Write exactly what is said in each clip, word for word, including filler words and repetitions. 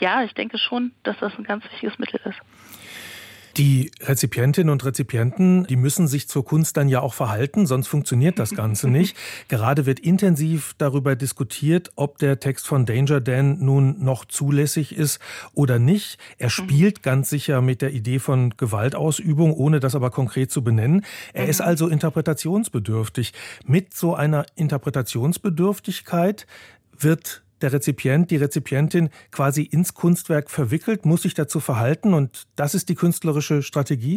ja, ich denke schon, dass das ein ganz wichtiges Mittel ist. Die Rezipientinnen und Rezipienten, die müssen sich zur Kunst dann ja auch verhalten, sonst funktioniert das Ganze nicht. Gerade wird intensiv darüber diskutiert, ob der Text von Danger Dan nun noch zulässig ist oder nicht. Er spielt ganz sicher mit der Idee von Gewaltausübung, ohne das aber konkret zu benennen. Er ist also interpretationsbedürftig. Mit so einer Interpretationsbedürftigkeit wird der Rezipient, die Rezipientin quasi ins Kunstwerk verwickelt, muss sich dazu verhalten und das ist die künstlerische Strategie?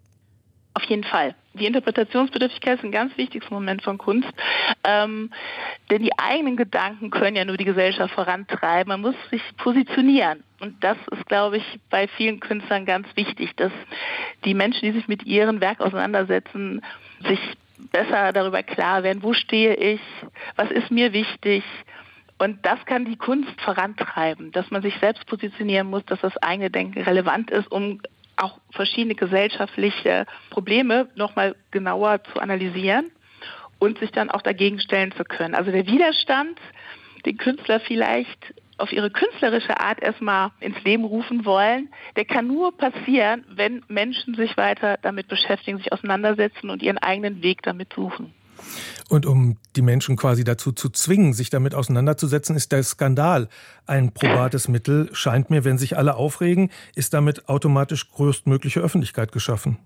Auf jeden Fall. Die Interpretationsbedürftigkeit ist ein ganz wichtiges Moment von Kunst, ähm, denn die eigenen Gedanken können ja nur die Gesellschaft vorantreiben. Man muss sich positionieren und das ist, glaube ich, bei vielen Künstlern ganz wichtig, dass die Menschen, die sich mit ihrem Werk auseinandersetzen, sich besser darüber klar werden, wo stehe ich, was ist mir wichtig. Und das kann die Kunst vorantreiben, dass man sich selbst positionieren muss, dass das eigene Denken relevant ist, um auch verschiedene gesellschaftliche Probleme nochmal genauer zu analysieren und sich dann auch dagegen stellen zu können. Also der Widerstand, den Künstler vielleicht auf ihre künstlerische Art erstmal ins Leben rufen wollen, der kann nur passieren, wenn Menschen sich weiter damit beschäftigen, sich auseinandersetzen und ihren eigenen Weg damit suchen. Und um die Menschen quasi dazu zu zwingen, sich damit auseinanderzusetzen, ist der Skandal ein probates Mittel. Scheint mir, wenn sich alle aufregen, ist damit automatisch größtmögliche Öffentlichkeit geschaffen.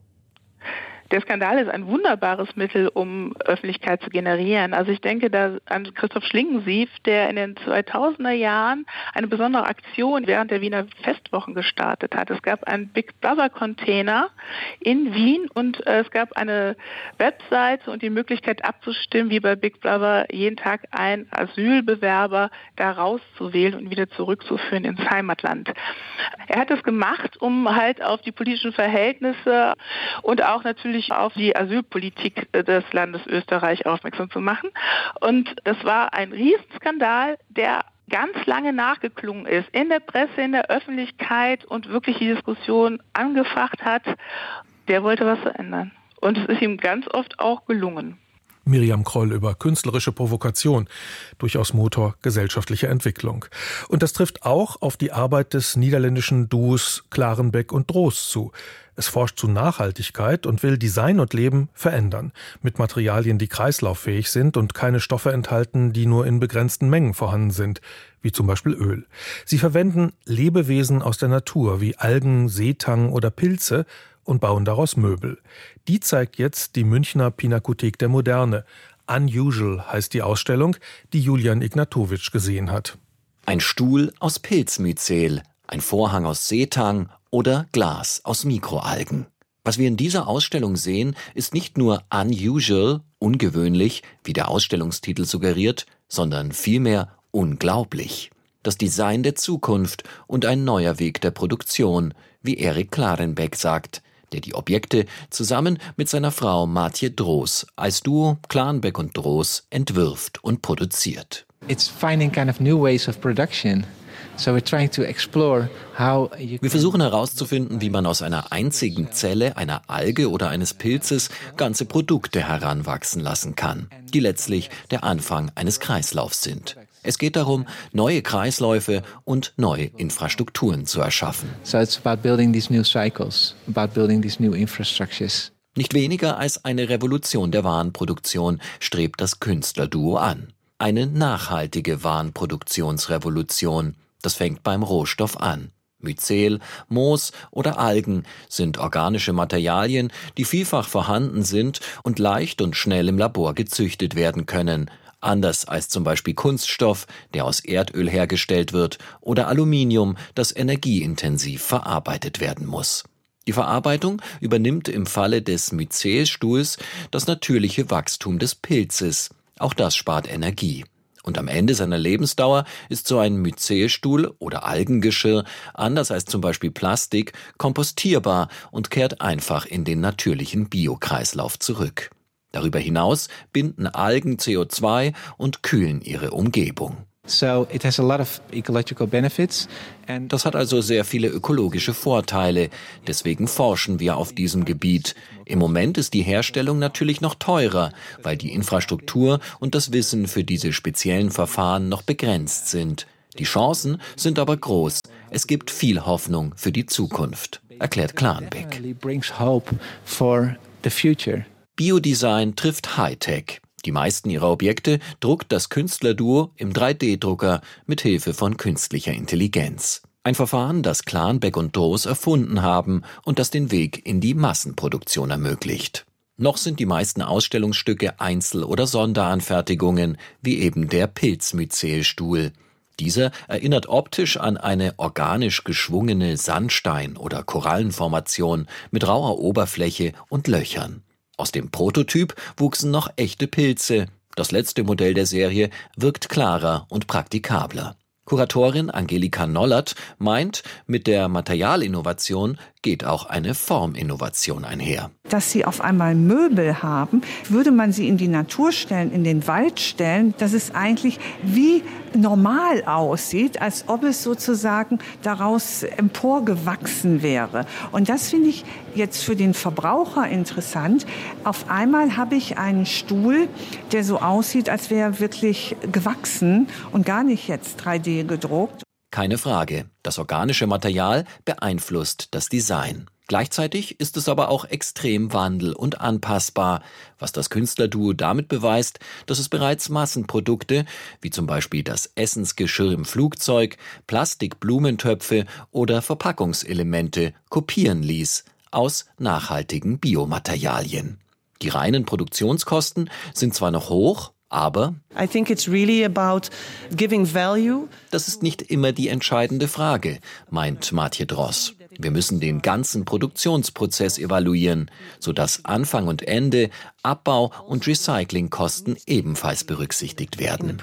Der Skandal ist ein wunderbares Mittel, um Öffentlichkeit zu generieren. Also ich denke da an Christoph Schlingensief, der in den zweitausender Jahren eine besondere Aktion während der Wiener Festwochen gestartet hat. Es gab einen Big Brother Container in Wien und äh, es gab eine Webseite und die Möglichkeit abzustimmen, wie bei Big Brother jeden Tag ein Asylbewerber da rauszuwählen und wieder zurückzuführen ins Heimatland. Er hat das gemacht, um halt auf die politischen Verhältnisse und auch natürlich auf die Asylpolitik des Landes Österreich aufmerksam zu machen. Und das war ein Riesenskandal, der ganz lange nachgeklungen ist, in der Presse, in der Öffentlichkeit und wirklich die Diskussion angefacht hat. Der wollte was verändern. Und es ist ihm ganz oft auch gelungen. Miriam Kroll über künstlerische Provokation, durchaus Motor gesellschaftlicher Entwicklung. Und das trifft auch auf die Arbeit des niederländischen Duos Klarenbeck und Droos zu. Es forscht zu Nachhaltigkeit und will Design und Leben verändern, mit Materialien, die kreislauffähig sind und keine Stoffe enthalten, die nur in begrenzten Mengen vorhanden sind, wie zum Beispiel Öl. Sie verwenden Lebewesen aus der Natur, wie Algen, Seetang oder Pilze, und bauen daraus Möbel. Die zeigt jetzt die Münchner Pinakothek der Moderne. Unusual heißt die Ausstellung, die Julian Ignatowitsch gesehen hat. Ein Stuhl aus Pilzmyzel, ein Vorhang aus Seetang oder Glas aus Mikroalgen. Was wir in dieser Ausstellung sehen, ist nicht nur unusual, ungewöhnlich, wie der Ausstellungstitel suggeriert, sondern vielmehr unglaublich. Das Design der Zukunft und ein neuer Weg der Produktion, wie Erik Klarenbeck sagt, der die Objekte zusammen mit seiner Frau Maartje Droos als Duo Klarenbeck und Droos entwirft und produziert. It's finding kind of new ways of production. So we're trying to explore how you Wir versuchen herauszufinden, wie man aus einer einzigen Zelle, einer Alge oder eines Pilzes ganze Produkte heranwachsen lassen kann, die letztlich der Anfang eines Kreislaufs sind. Es geht darum, neue Kreisläufe und neue Infrastrukturen zu erschaffen. So it's about building these new cycles, about building these new infrastructures. Nicht weniger als eine Revolution der Warenproduktion strebt das Künstlerduo an. Eine nachhaltige Warenproduktionsrevolution. Das fängt beim Rohstoff an. Myzel, Moos oder Algen sind organische Materialien, die vielfach vorhanden sind und leicht und schnell im Labor gezüchtet werden können. Anders als zum Beispiel Kunststoff, der aus Erdöl hergestellt wird, oder Aluminium, das energieintensiv verarbeitet werden muss. Die Verarbeitung übernimmt im Falle des Myzelstuhls das natürliche Wachstum des Pilzes. Auch das spart Energie. Und am Ende seiner Lebensdauer ist so ein Myzelstuhl oder Algengeschirr, anders als zum Beispiel Plastik, kompostierbar und kehrt einfach in den natürlichen Biokreislauf zurück. Darüber hinaus binden Algen C O zwei und kühlen ihre Umgebung. So it has a lot of ecological benefits. And das hat also sehr viele ökologische Vorteile. Deswegen forschen wir auf diesem Gebiet. Im Moment ist die Herstellung natürlich noch teurer, weil die Infrastruktur und das Wissen für diese speziellen Verfahren noch begrenzt sind. Die Chancen sind aber groß. Es gibt viel Hoffnung für die Zukunft, erklärt Klarenbeck. Biodesign trifft Hightech. Die meisten ihrer Objekte druckt das Künstlerduo im drei D Drucker mit Hilfe von künstlicher Intelligenz. Ein Verfahren, das Klarenbeck und Droos erfunden haben und das den Weg in die Massenproduktion ermöglicht. Noch sind die meisten Ausstellungsstücke Einzel- oder Sonderanfertigungen, wie eben der Pilzmyzelstuhl. Dieser erinnert optisch an eine organisch geschwungene Sandstein- oder Korallenformation mit rauer Oberfläche und Löchern. Aus dem Prototyp wuchsen noch echte Pilze. Das letzte Modell der Serie wirkt klarer und praktikabler. Kuratorin Angelika Nollert meint, mit der Materialinnovation geht auch eine Forminnovation einher. Dass Sie auf einmal Möbel haben, würde man sie in die Natur stellen, in den Wald stellen, dass es eigentlich wie normal aussieht, als ob es sozusagen daraus emporgewachsen wäre. Und das finde ich jetzt für den Verbraucher interessant. Auf einmal habe ich einen Stuhl, der so aussieht, als wäre er wirklich gewachsen und gar nicht jetzt drei D gedruckt. Keine Frage, das organische Material beeinflusst das Design. Gleichzeitig ist es aber auch extrem wandel- und anpassbar, was das Künstlerduo damit beweist, dass es bereits Massenprodukte, wie zum Beispiel das Essensgeschirr im Flugzeug, Plastikblumentöpfe oder Verpackungselemente kopieren ließ aus nachhaltigen Biomaterialien. Die reinen Produktionskosten sind zwar noch hoch, aber I think it's really about giving value. Das ist nicht immer die entscheidende Frage, meint Martje Dross. Wir müssen den ganzen Produktionsprozess evaluieren, sodass Anfang und Ende, Abbau und Recyclingkosten ebenfalls berücksichtigt werden.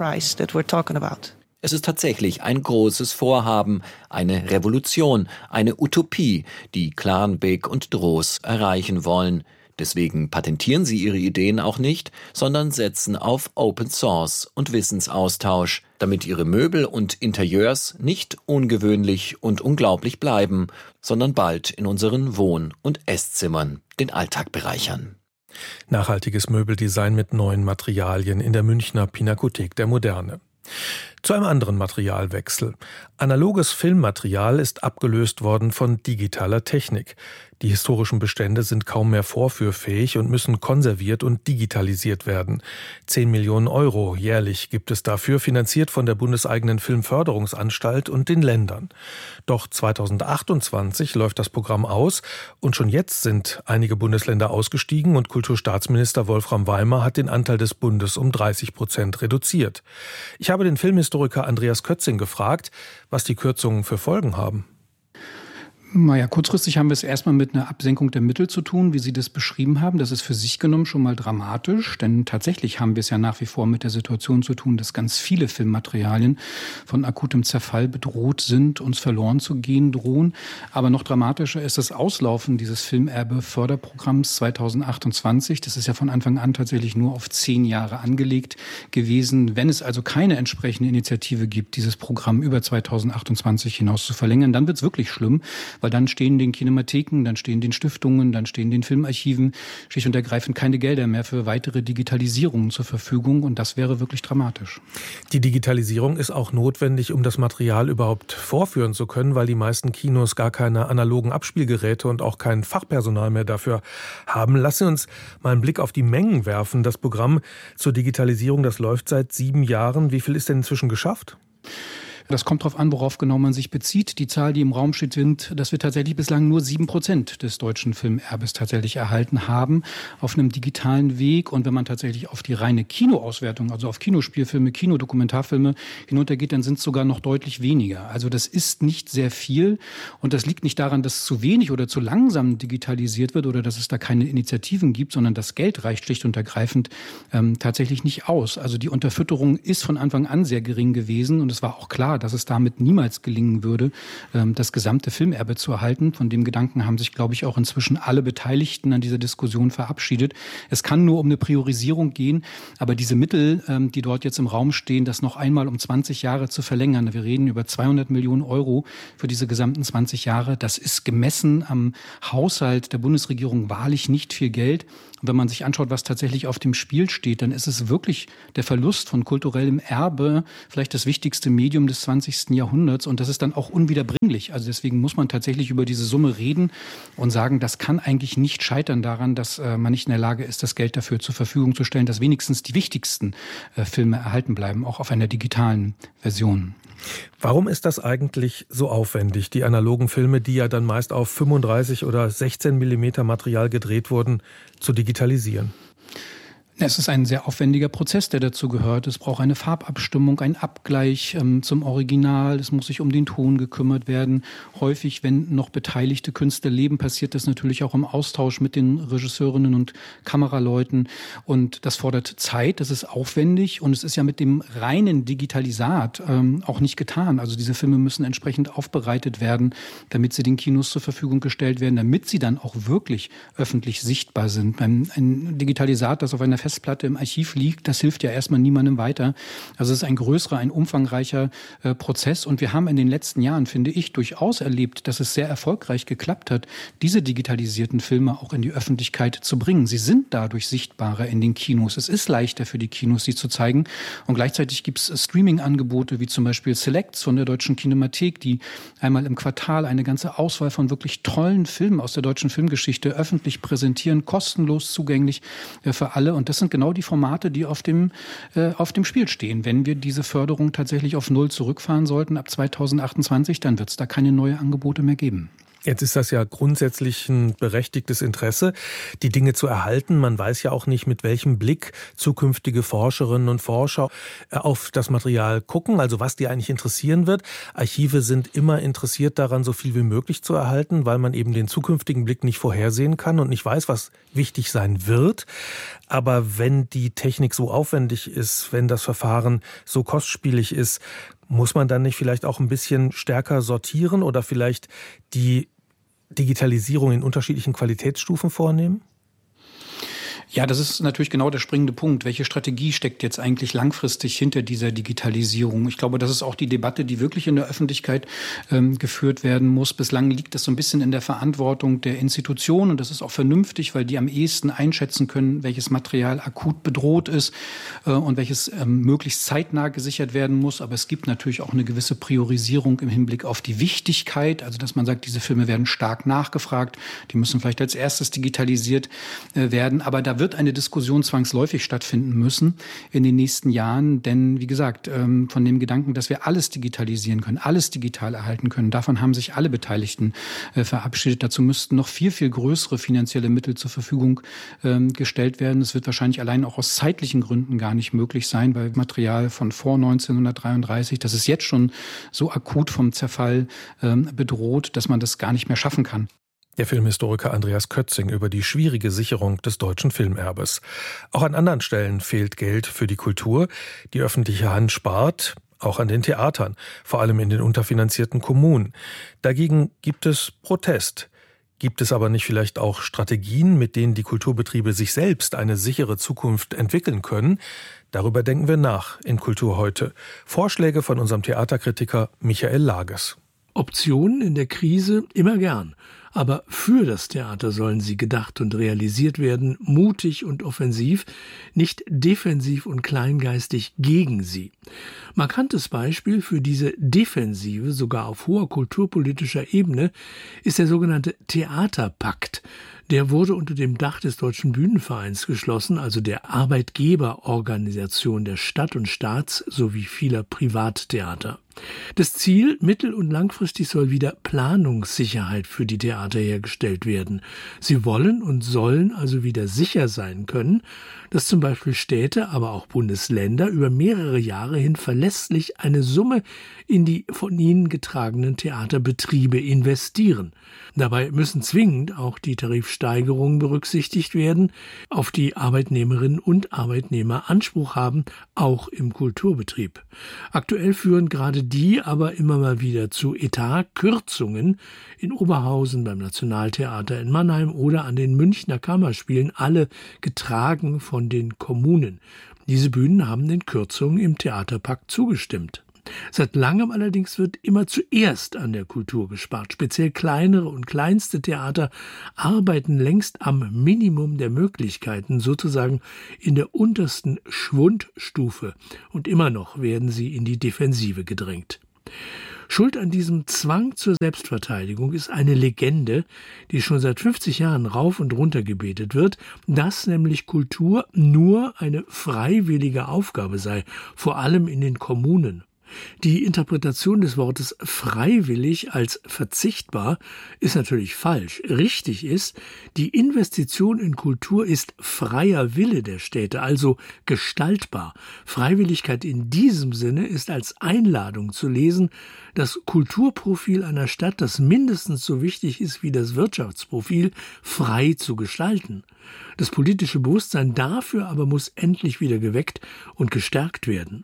Es ist tatsächlich ein großes Vorhaben, eine Revolution, eine Utopie, die Klarenbeck und Droos erreichen wollen. Deswegen patentieren sie ihre Ideen auch nicht, sondern setzen auf Open Source und Wissensaustausch, damit ihre Möbel und Interieurs nicht ungewöhnlich und unglaublich bleiben, sondern bald in unseren Wohn- und Esszimmern den Alltag bereichern. Nachhaltiges Möbeldesign mit neuen Materialien in der Münchner Pinakothek der Moderne. Zu einem anderen Materialwechsel. Analoges Filmmaterial ist abgelöst worden von digitaler Technik. Die historischen Bestände sind kaum mehr vorführfähig und müssen konserviert und digitalisiert werden. Zehn Millionen Euro jährlich gibt es dafür, finanziert von der bundeseigenen Filmförderungsanstalt und den Ländern. Doch zweitausendachtundzwanzig läuft das Programm aus und schon jetzt sind einige Bundesländer ausgestiegen und Kulturstaatsminister Wolfram Weimar hat den Anteil des Bundes um dreißig Prozent reduziert. Ich habe den Filmhistoriker Andreas Kötzing gefragt, was die Kürzungen für Folgen haben. Naja, kurzfristig haben wir es erstmal mit einer Absenkung der Mittel zu tun, wie Sie das beschrieben haben. Das ist für sich genommen schon mal dramatisch, denn tatsächlich haben wir es ja nach wie vor mit der Situation zu tun, dass ganz viele Filmmaterialien von akutem Zerfall bedroht sind, uns verloren zu gehen drohen. Aber noch dramatischer ist das Auslaufen dieses Filmerbe-Förderprogramms zweitausendachtundzwanzig. Das ist ja von Anfang an tatsächlich nur auf zehn Jahre angelegt gewesen. Wenn es also keine entsprechende Initiative gibt, dieses Programm über zweitausendachtundzwanzig hinaus zu verlängern, dann wird es wirklich schlimm. Weil dann stehen den Kinematheken, dann stehen den Stiftungen, dann stehen den Filmarchiven schlicht und ergreifend keine Gelder mehr für weitere Digitalisierungen zur Verfügung. Und das wäre wirklich dramatisch. Die Digitalisierung ist auch notwendig, um das Material überhaupt vorführen zu können, weil die meisten Kinos gar keine analogen Abspielgeräte und auch kein Fachpersonal mehr dafür haben. Lassen Sie uns mal einen Blick auf die Mengen werfen. Das Programm zur Digitalisierung, das läuft seit sieben Jahren. Wie viel ist denn inzwischen geschafft? Das kommt darauf an, worauf genau man sich bezieht. Die Zahl, die im Raum steht, sind, dass wir tatsächlich bislang nur sieben Prozent des deutschen Filmerbes tatsächlich erhalten haben auf einem digitalen Weg. Und wenn man tatsächlich auf die reine Kinoauswertung, also auf Kinospielfilme, Kinodokumentarfilme hinuntergeht, dann sind es sogar noch deutlich weniger. Also das ist nicht sehr viel. Und das liegt nicht daran, dass zu wenig oder zu langsam digitalisiert wird oder dass es da keine Initiativen gibt, sondern das Geld reicht schlicht und ergreifend ähm, tatsächlich nicht aus. Also die Unterfütterung ist von Anfang an sehr gering gewesen. Und es war auch klar, dass es damit niemals gelingen würde, das gesamte Filmerbe zu erhalten. Von dem Gedanken haben sich, glaube ich, auch inzwischen alle Beteiligten an dieser Diskussion verabschiedet. Es kann nur um eine Priorisierung gehen, aber diese Mittel, die dort jetzt im Raum stehen, das noch einmal um zwanzig Jahre zu verlängern, wir reden über zweihundert Millionen Euro für diese gesamten zwanzig Jahre, das ist gemessen am Haushalt der Bundesregierung wahrlich nicht viel Geld. Und wenn man sich anschaut, was tatsächlich auf dem Spiel steht, dann ist es wirklich der Verlust von kulturellem Erbe, vielleicht das wichtigste Medium des zwanzigsten Jahrhunderts und das ist dann auch unwiederbringlich. Also deswegen muss man tatsächlich über diese Summe reden und sagen, das kann eigentlich nicht scheitern daran, dass äh, man nicht in der Lage ist, das Geld dafür zur Verfügung zu stellen, dass wenigstens die wichtigsten äh, Filme erhalten bleiben, auch auf einer digitalen Version. Warum ist das eigentlich so aufwendig, die analogen Filme, die ja dann meist auf fünfunddreißig oder sechzehn Millimeter Material gedreht wurden, zu digitalisieren? Es ist ein sehr aufwendiger Prozess, der dazu gehört. Es braucht eine Farbabstimmung, einen Abgleich ähm, zum Original. Es muss sich um den Ton gekümmert werden. Häufig, wenn noch beteiligte Künstler leben, passiert das natürlich auch im Austausch mit den Regisseurinnen und Kameraleuten. Und das fordert Zeit, das ist aufwendig. Und es ist ja mit dem reinen Digitalisat ähm, auch nicht getan. Also diese Filme müssen entsprechend aufbereitet werden, damit sie den Kinos zur Verfügung gestellt werden, damit sie dann auch wirklich öffentlich sichtbar sind. Ein, ein Digitalisat, das auf einer Festplatte im Archiv liegt, das hilft ja erstmal niemandem weiter. Also es ist ein größerer, ein umfangreicher äh, Prozess und wir haben in den letzten Jahren, finde ich, durchaus erlebt, dass es sehr erfolgreich geklappt hat, diese digitalisierten Filme auch in die Öffentlichkeit zu bringen. Sie sind dadurch sichtbarer in den Kinos. Es ist leichter für die Kinos, sie zu zeigen und gleichzeitig gibt es Streaming-Angebote wie zum Beispiel Selects von der Deutschen Kinemathek, die einmal im Quartal eine ganze Auswahl von wirklich tollen Filmen aus der deutschen Filmgeschichte öffentlich präsentieren, kostenlos zugänglich äh, für alle und das Das sind genau die Formate, die auf dem, äh, auf dem Spiel stehen. Wenn wir diese Förderung tatsächlich auf Null zurückfahren sollten ab zweitausendachtundzwanzig, dann wird es da keine neuen Angebote mehr geben. Jetzt ist das ja grundsätzlich ein berechtigtes Interesse, die Dinge zu erhalten. Man weiß ja auch nicht, mit welchem Blick zukünftige Forscherinnen und Forscher auf das Material gucken, also was die eigentlich interessieren wird. Archive sind immer interessiert daran, so viel wie möglich zu erhalten, weil man eben den zukünftigen Blick nicht vorhersehen kann und nicht weiß, was wichtig sein wird. Aber wenn die Technik so aufwendig ist, wenn das Verfahren so kostspielig ist, muss man dann nicht vielleicht auch ein bisschen stärker sortieren oder vielleicht die Digitalisierung in unterschiedlichen Qualitätsstufen vornehmen? Ja, das ist natürlich genau der springende Punkt. Welche Strategie steckt jetzt eigentlich langfristig hinter dieser Digitalisierung? Ich glaube, das ist auch die Debatte, die wirklich in der Öffentlichkeit ähm, geführt werden muss. Bislang liegt das so ein bisschen in der Verantwortung der Institutionen und das ist auch vernünftig, weil die am ehesten einschätzen können, welches Material akut bedroht ist äh, und welches ähm, möglichst zeitnah gesichert werden muss. Aber es gibt natürlich auch eine gewisse Priorisierung im Hinblick auf die Wichtigkeit, also dass man sagt, diese Filme werden stark nachgefragt, die müssen vielleicht als erstes digitalisiert äh, werden. Aber da wird eine Diskussion zwangsläufig stattfinden müssen in den nächsten Jahren. Denn, wie gesagt, von dem Gedanken, dass wir alles digitalisieren können, alles digital erhalten können, davon haben sich alle Beteiligten verabschiedet. Dazu müssten noch viel, viel größere finanzielle Mittel zur Verfügung gestellt werden. Es wird wahrscheinlich allein auch aus zeitlichen Gründen gar nicht möglich sein, weil Material von vor neunzehnhundertdreiunddreißig, das ist jetzt schon so akut vom Zerfall bedroht, dass man das gar nicht mehr schaffen kann. Der Filmhistoriker Andreas Kötzing über die schwierige Sicherung des deutschen Filmerbes. Auch an anderen Stellen fehlt Geld für die Kultur. Die öffentliche Hand spart, auch an den Theatern, vor allem in den unterfinanzierten Kommunen. Dagegen gibt es Protest. Gibt es aber nicht vielleicht auch Strategien, mit denen die Kulturbetriebe sich selbst eine sichere Zukunft entwickeln können? Darüber denken wir nach in Kultur heute. Vorschläge von unserem Theaterkritiker Michael Lages. Optionen in der Krise immer gern. Aber für das Theater sollen sie gedacht und realisiert werden, mutig und offensiv, nicht defensiv und kleingeistig gegen sie. Markantes Beispiel für diese Defensive, sogar auf hoher kulturpolitischer Ebene, ist der sogenannte Theaterpakt. Der wurde unter dem Dach des Deutschen Bühnenvereins geschlossen, also der Arbeitgeberorganisation der Stadt und Staats sowie vieler Privattheater. Das Ziel, mittel- und langfristig soll wieder Planungssicherheit für die Theater hergestellt werden. Sie wollen und sollen also wieder sicher sein können, dass zum Beispiel Städte, aber auch Bundesländer über mehrere Jahre hin verlässlich eine Summe in die von ihnen getragenen Theaterbetriebe investieren. Dabei müssen zwingend auch die Tarifsteigerungen berücksichtigt werden, auf die Arbeitnehmerinnen und Arbeitnehmer Anspruch haben, auch im Kulturbetrieb. Aktuell führen gerade die aber immer mal wieder zu Etatkürzungen in Oberhausen, beim Nationaltheater in Mannheim oder an den Münchner Kammerspielen, alle getragen von den Kommunen. Diese Bühnen haben den Kürzungen im Theaterpakt zugestimmt. Seit langem allerdings wird immer zuerst an der Kultur gespart. Speziell kleinere und kleinste Theater arbeiten längst am Minimum der Möglichkeiten, sozusagen in der untersten Schwundstufe. Und immer noch werden sie in die Defensive gedrängt. Schuld an diesem Zwang zur Selbstverteidigung ist eine Legende, die schon seit fünfzig Jahren rauf und runter gebetet wird, dass nämlich Kultur nur eine freiwillige Aufgabe sei, vor allem in den Kommunen. Die Interpretation des Wortes freiwillig als verzichtbar ist natürlich falsch. Richtig ist, die Investition in Kultur ist freier Wille der Städte, also gestaltbar. Freiwilligkeit in diesem Sinne ist als Einladung zu lesen, das Kulturprofil einer Stadt, das mindestens so wichtig ist wie das Wirtschaftsprofil, frei zu gestalten. Das politische Bewusstsein dafür aber muss endlich wieder geweckt und gestärkt werden.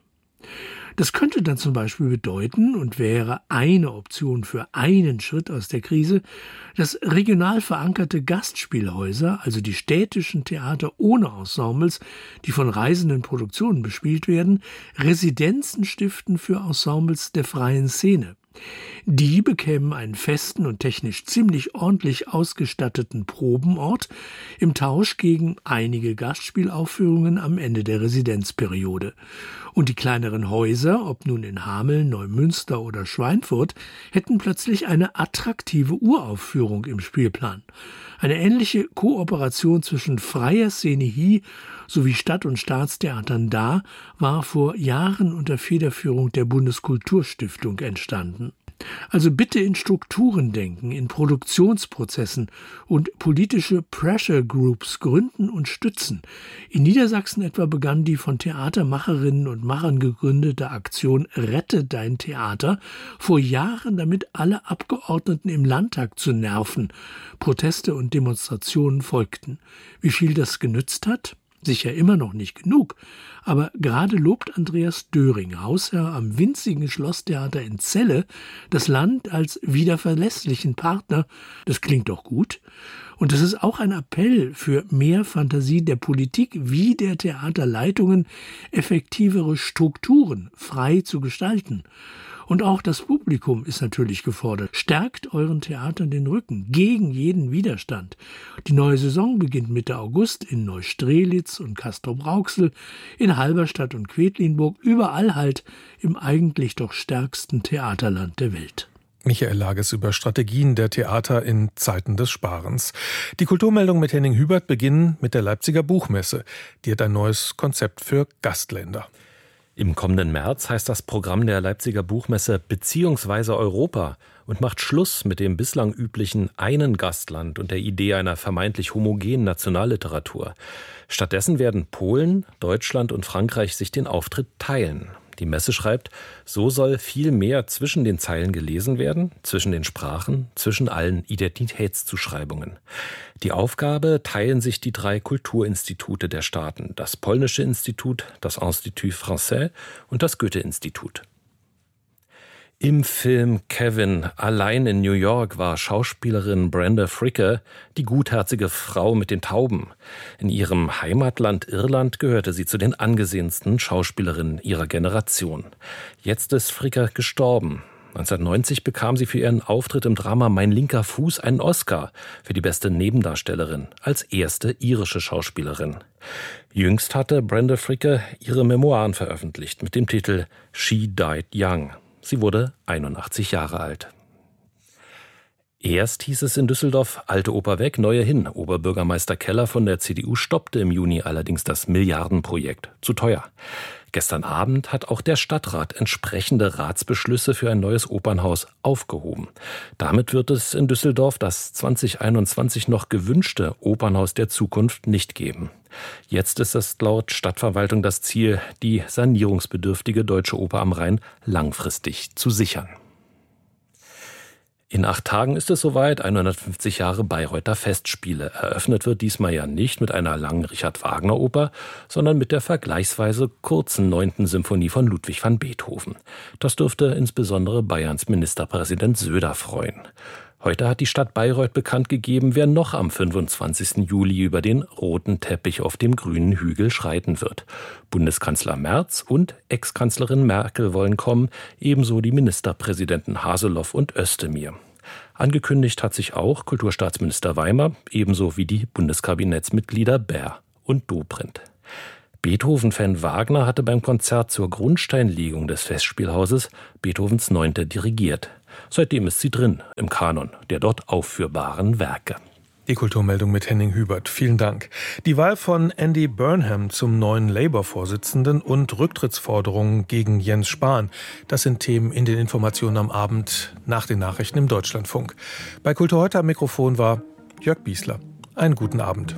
Das könnte dann zum Beispiel bedeuten und wäre eine Option für einen Schritt aus der Krise, dass regional verankerte Gastspielhäuser, also die städtischen Theater ohne Ensembles, die von reisenden Produktionen bespielt werden, Residenzen stiften für Ensembles der freien Szene. Die bekämen einen festen und technisch ziemlich ordentlich ausgestatteten Probenort im Tausch gegen einige Gastspielaufführungen am Ende der Residenzperiode. Und die kleineren Häuser, ob nun in Hameln, Neumünster oder Schweinfurt, hätten plötzlich eine attraktive Uraufführung im Spielplan. Eine ähnliche Kooperation zwischen freier Szenerie sowie Stadt- und Staatstheatern da war vor Jahren unter Federführung der Bundeskulturstiftung entstanden. Also bitte in Strukturen denken, in Produktionsprozessen und politische Pressure Groups gründen und stützen. In Niedersachsen etwa begann die von Theatermacherinnen und Machern gegründete Aktion Rette dein Theater vor Jahren, damit alle Abgeordneten im Landtag zu nerven. Proteste und Demonstrationen folgten. Wie viel das genützt hat? Sicher immer noch nicht genug, aber gerade lobt Andreas Döring, Hausherr am winzigen Schlosstheater in Celle, das Land als wieder verlässlichen Partner. Das klingt doch gut. Und es ist auch ein Appell für mehr Fantasie der Politik wie der Theaterleitungen, effektivere Strukturen frei zu gestalten. Und auch das Publikum ist natürlich gefordert. Stärkt euren Theatern den Rücken gegen jeden Widerstand. Die neue Saison beginnt Mitte August in Neustrelitz und Castrop-Rauxel, in Halberstadt und Quedlinburg, überall halt im eigentlich doch stärksten Theaterland der Welt. Michael Lages über Strategien der Theater in Zeiten des Sparens. Die Kulturmeldung mit Henning Hubert beginnen mit der Leipziger Buchmesse. Die hat ein neues Konzept für Gastländer. Im kommenden März heißt das Programm der Leipziger Buchmesse beziehungsweise Europa und macht Schluss mit dem bislang üblichen einen Gastland und der Idee einer vermeintlich homogenen Nationalliteratur. Stattdessen werden Polen, Deutschland und Frankreich sich den Auftritt teilen. Die Messe schreibt, so soll viel mehr zwischen den Zeilen gelesen werden, zwischen den Sprachen, zwischen allen Identitätszuschreibungen. Die Aufgabe teilen sich die drei Kulturinstitute der Staaten, das Polnische Institut, das Institut Français und das Goethe-Institut. Im Film Kevin allein in New York war Schauspielerin Brenda Fricker die gutherzige Frau mit den Tauben. In ihrem Heimatland Irland gehörte sie zu den angesehensten Schauspielerinnen ihrer Generation. Jetzt ist Fricker gestorben. neunzehnhundertneunzig bekam sie für ihren Auftritt im Drama Mein linker Fuß einen Oscar für die beste Nebendarstellerin als erste irische Schauspielerin. Jüngst hatte Brenda Fricker ihre Memoiren veröffentlicht mit dem Titel She Died Young. Sie wurde einundachtzig Jahre alt. Erst hieß es in Düsseldorf, alte Oper weg, neue hin. Oberbürgermeister Keller von der C D U stoppte im Juni allerdings das Milliardenprojekt. Zu teuer. Gestern Abend hat auch der Stadtrat entsprechende Ratsbeschlüsse für ein neues Opernhaus aufgehoben. Damit wird es in Düsseldorf das zwanzig einundzwanzig noch gewünschte Opernhaus der Zukunft nicht geben. Jetzt ist es laut Stadtverwaltung das Ziel, die sanierungsbedürftige Deutsche Oper am Rhein langfristig zu sichern. In acht Tagen ist es soweit, hundertfünfzig Jahre Bayreuther Festspiele. Eröffnet wird diesmal ja nicht mit einer langen Richard-Wagner-Oper, sondern mit der vergleichsweise kurzen neunten Symphonie von Ludwig van Beethoven. Das dürfte insbesondere Bayerns Ministerpräsident Söder freuen. Heute hat die Stadt Bayreuth bekannt gegeben, wer noch am fünfundzwanzigsten Juli über den roten Teppich auf dem grünen Hügel schreiten wird. Bundeskanzler Merz und Ex-Kanzlerin Merkel wollen kommen, ebenso die Ministerpräsidenten Haseloff und Özdemir. Angekündigt hat sich auch Kulturstaatsminister Weimer, ebenso wie die Bundeskabinettsmitglieder Baer und Dobrindt. Beethoven-Fan Wagner hatte beim Konzert zur Grundsteinlegung des Festspielhauses Beethovens Neunte dirigiert. Seitdem ist sie drin im Kanon der dort aufführbaren Werke. Die Kulturmeldung mit Henning Hubert. Vielen Dank. Die Wahl von Andy Burnham zum neuen Labour-Vorsitzenden und Rücktrittsforderungen gegen Jens Spahn. Das sind Themen in den Informationen am Abend nach den Nachrichten im Deutschlandfunk. Bei Kultur heute am Mikrofon war Jörg Biesler. Einen guten Abend.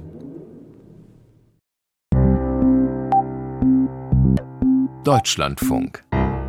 Deutschlandfunk.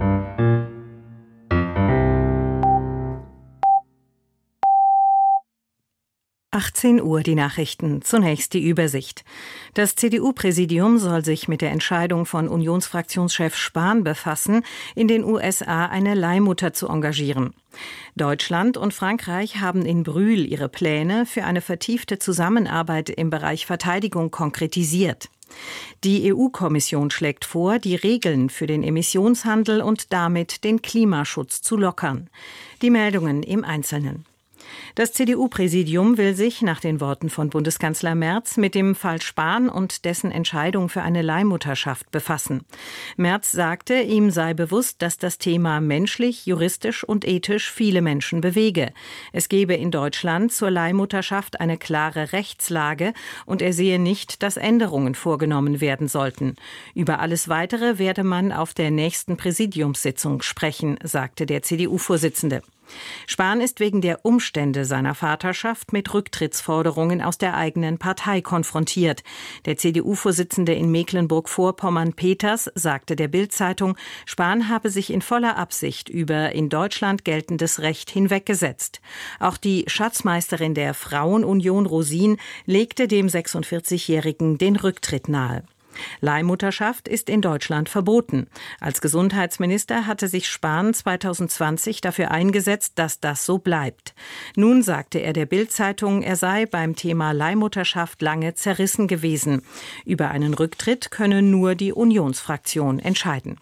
achtzehn Uhr die Nachrichten. Zunächst die Übersicht. Das C D U-Präsidium soll sich mit der Entscheidung von Unionsfraktionschef Spahn befassen, in den U S A eine Leihmutter zu engagieren. Deutschland und Frankreich haben in Brühl ihre Pläne für eine vertiefte Zusammenarbeit im Bereich Verteidigung konkretisiert. Die E U-Kommission schlägt vor, die Regeln für den Emissionshandel und damit den Klimaschutz zu lockern. Die Meldungen im Einzelnen. Das C D U-Präsidium will sich nach den Worten von Bundeskanzler Merz mit dem Fall Spahn und dessen Entscheidung für eine Leihmutterschaft befassen. Merz sagte, ihm sei bewusst, dass das Thema menschlich, juristisch und ethisch viele Menschen bewege. Es gebe in Deutschland zur Leihmutterschaft eine klare Rechtslage und er sehe nicht, dass Änderungen vorgenommen werden sollten. Über alles Weitere werde man auf der nächsten Präsidiumssitzung sprechen, sagte der C D U-Vorsitzende. Spahn ist wegen der Umstände seiner Vaterschaft mit Rücktrittsforderungen aus der eigenen Partei konfrontiert. Der C D U-Vorsitzende in Mecklenburg-Vorpommern Peters sagte der Bild-Zeitung, Spahn habe sich in voller Absicht über in Deutschland geltendes Recht hinweggesetzt. Auch die Schatzmeisterin der Frauenunion Rosin legte dem sechsundvierzigjährigen den Rücktritt nahe. Leihmutterschaft ist in Deutschland verboten. Als Gesundheitsminister hatte sich Spahn zweitausendzwanzig dafür eingesetzt, dass das so bleibt. Nun sagte er der Bild-Zeitung, er sei beim Thema Leihmutterschaft lange zerrissen gewesen. Über einen Rücktritt könne nur die Unionsfraktion entscheiden.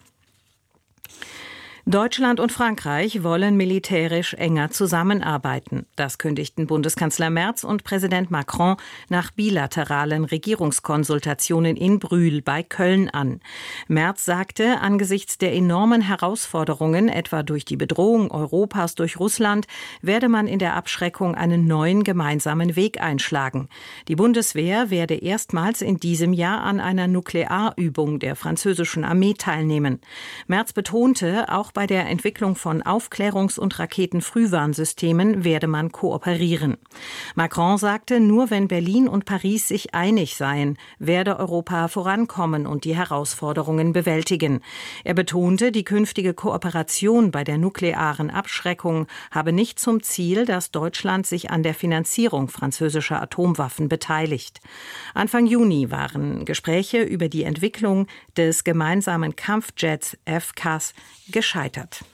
Deutschland und Frankreich wollen militärisch enger zusammenarbeiten. Das kündigten Bundeskanzler Merz und Präsident Macron nach bilateralen Regierungskonsultationen in Brühl bei Köln an. Merz sagte, angesichts der enormen Herausforderungen, etwa durch die Bedrohung Europas durch Russland, werde man in der Abschreckung einen neuen gemeinsamen Weg einschlagen. Die Bundeswehr werde erstmals in diesem Jahr an einer Nuklearübung der französischen Armee teilnehmen. Merz betonte, auch bei der Entwicklung von Aufklärungs- und Raketenfrühwarnsystemen werde man kooperieren. Macron sagte, nur wenn Berlin und Paris sich einig seien, werde Europa vorankommen und die Herausforderungen bewältigen. Er betonte, die künftige Kooperation bei der nuklearen Abschreckung habe nicht zum Ziel, dass Deutschland sich an der Finanzierung französischer Atomwaffen beteiligt. Anfang Juni waren Gespräche über die Entwicklung des gemeinsamen Kampfjets F C A S gescheitert.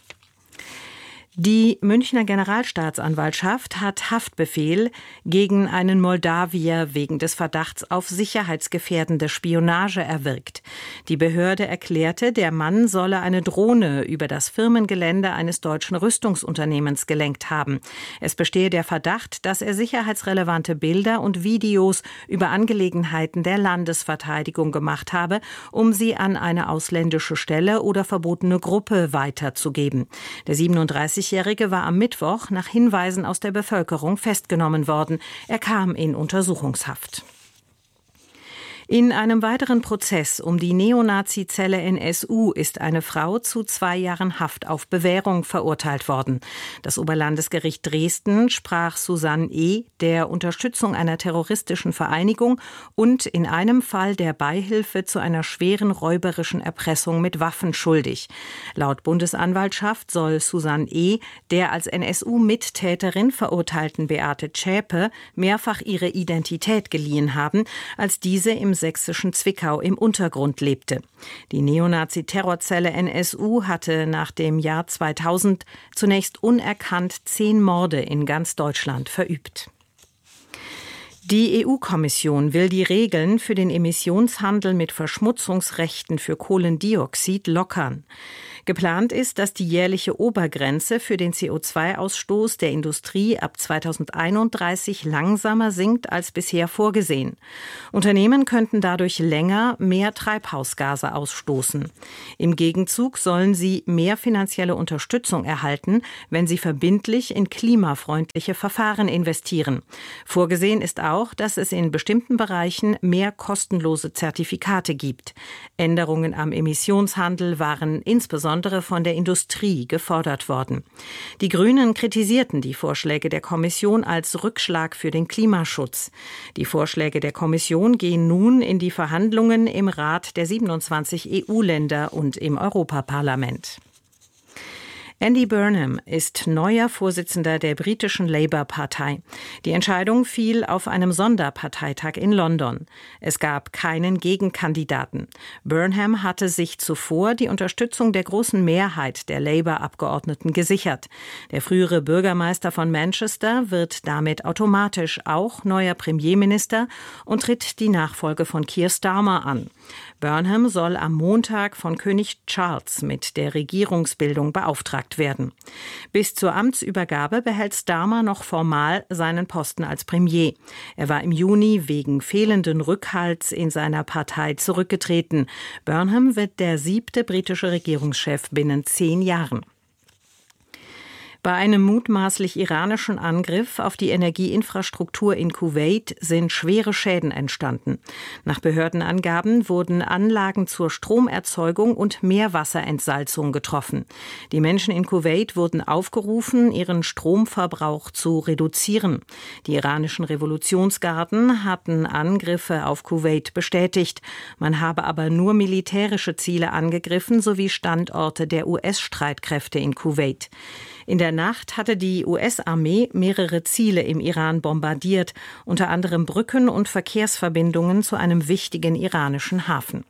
Die Münchner Generalstaatsanwaltschaft hat Haftbefehl gegen einen Moldawier wegen des Verdachts auf sicherheitsgefährdende Spionage erwirkt. Die Behörde erklärte, der Mann solle eine Drohne über das Firmengelände eines deutschen Rüstungsunternehmens gelenkt haben. Es bestehe der Verdacht, dass er sicherheitsrelevante Bilder und Videos über Angelegenheiten der Landesverteidigung gemacht habe, um sie an eine ausländische Stelle oder verbotene Gruppe weiterzugeben. Der siebenunddreißigjährige war am Mittwoch nach Hinweisen aus der Bevölkerung festgenommen worden. Er kam in Untersuchungshaft. In einem weiteren Prozess um die Neonazi-Zelle N S U ist eine Frau zu zwei Jahren Haft auf Bewährung verurteilt worden. Das Oberlandesgericht Dresden sprach Susanne E. der Unterstützung einer terroristischen Vereinigung und in einem Fall der Beihilfe zu einer schweren räuberischen Erpressung mit Waffen schuldig. Laut Bundesanwaltschaft soll Susanne E. der als N S U-Mittäterin verurteilten Beate Zschäpe mehrfach ihre Identität geliehen haben, als diese im sächsischen Zwickau im Untergrund lebte. Die Neonazi-Terrorzelle N S U hatte nach dem Jahr zweitausend zunächst unerkannt zehn Morde in ganz Deutschland verübt. Die E U-Kommission will die Regeln für den Emissionshandel mit Verschmutzungsrechten für Kohlendioxid lockern. Geplant ist, dass die jährliche Obergrenze für den C O zwei Ausstoß der Industrie ab zweitausendeinunddreißig langsamer sinkt als bisher vorgesehen. Unternehmen könnten dadurch länger mehr Treibhausgase ausstoßen. Im Gegenzug sollen sie mehr finanzielle Unterstützung erhalten, wenn sie verbindlich in klimafreundliche Verfahren investieren. Vorgesehen ist auch, dass es in bestimmten Bereichen mehr kostenlose Zertifikate gibt. Änderungen am Emissionshandel waren insbesondere von der Industrie gefordert worden. Die Grünen kritisierten die Vorschläge der Kommission als Rückschlag für den Klimaschutz. Die Vorschläge der Kommission gehen nun in die Verhandlungen im Rat der siebenundzwanzig E U-Länder und im Europaparlament. Andy Burnham ist neuer Vorsitzender der britischen Labour-Partei. Die Entscheidung fiel auf einem Sonderparteitag in London. Es gab keinen Gegenkandidaten. Burnham hatte sich zuvor die Unterstützung der großen Mehrheit der Labour-Abgeordneten gesichert. Der frühere Bürgermeister von Manchester wird damit automatisch auch neuer Premierminister und tritt die Nachfolge von Keir Starmer an. Burnham soll am Montag von König Charles mit der Regierungsbildung beauftragt werden. Bis zur Amtsübergabe behält Starmer noch formal seinen Posten als Premier. Er war im Juni wegen fehlenden Rückhalts in seiner Partei zurückgetreten. Burnham wird der siebte britische Regierungschef binnen zehn Jahren. Bei einem mutmaßlich iranischen Angriff auf die Energieinfrastruktur in Kuwait sind schwere Schäden entstanden. Nach Behördenangaben wurden Anlagen zur Stromerzeugung und Meerwasserentsalzung getroffen. Die Menschen in Kuwait wurden aufgerufen, ihren Stromverbrauch zu reduzieren. Die iranischen Revolutionsgarden hatten Angriffe auf Kuwait bestätigt. Man habe aber nur militärische Ziele angegriffen sowie Standorte der U S-Streitkräfte in Kuwait. In der Nacht hatte die U S-Armee mehrere Ziele im Iran bombardiert, unter anderem Brücken und Verkehrsverbindungen zu einem wichtigen iranischen Hafen.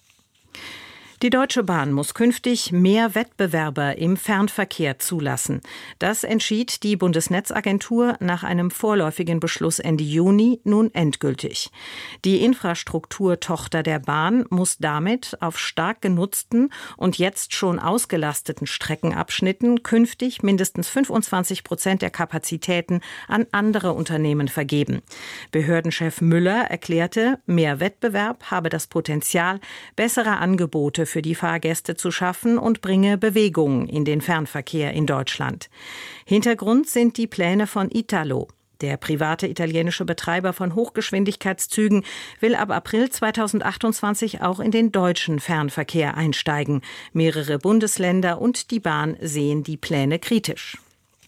Die Deutsche Bahn muss künftig mehr Wettbewerber im Fernverkehr zulassen. Das entschied die Bundesnetzagentur nach einem vorläufigen Beschluss Ende Juni nun endgültig. Die Infrastrukturtochter der Bahn muss damit auf stark genutzten und jetzt schon ausgelasteten Streckenabschnitten künftig mindestens fünfundzwanzig Prozent der Kapazitäten an andere Unternehmen vergeben. Behördenchef Müller erklärte, mehr Wettbewerb habe das Potenzial, bessere Angebote für die Fahrgäste zu schaffen und bringe Bewegung in den Fernverkehr in Deutschland. Hintergrund sind die Pläne von Italo. Der private italienische Betreiber von Hochgeschwindigkeitszügen will ab April zweitausendachtundzwanzig auch in den deutschen Fernverkehr einsteigen. Mehrere Bundesländer und die Bahn sehen die Pläne kritisch.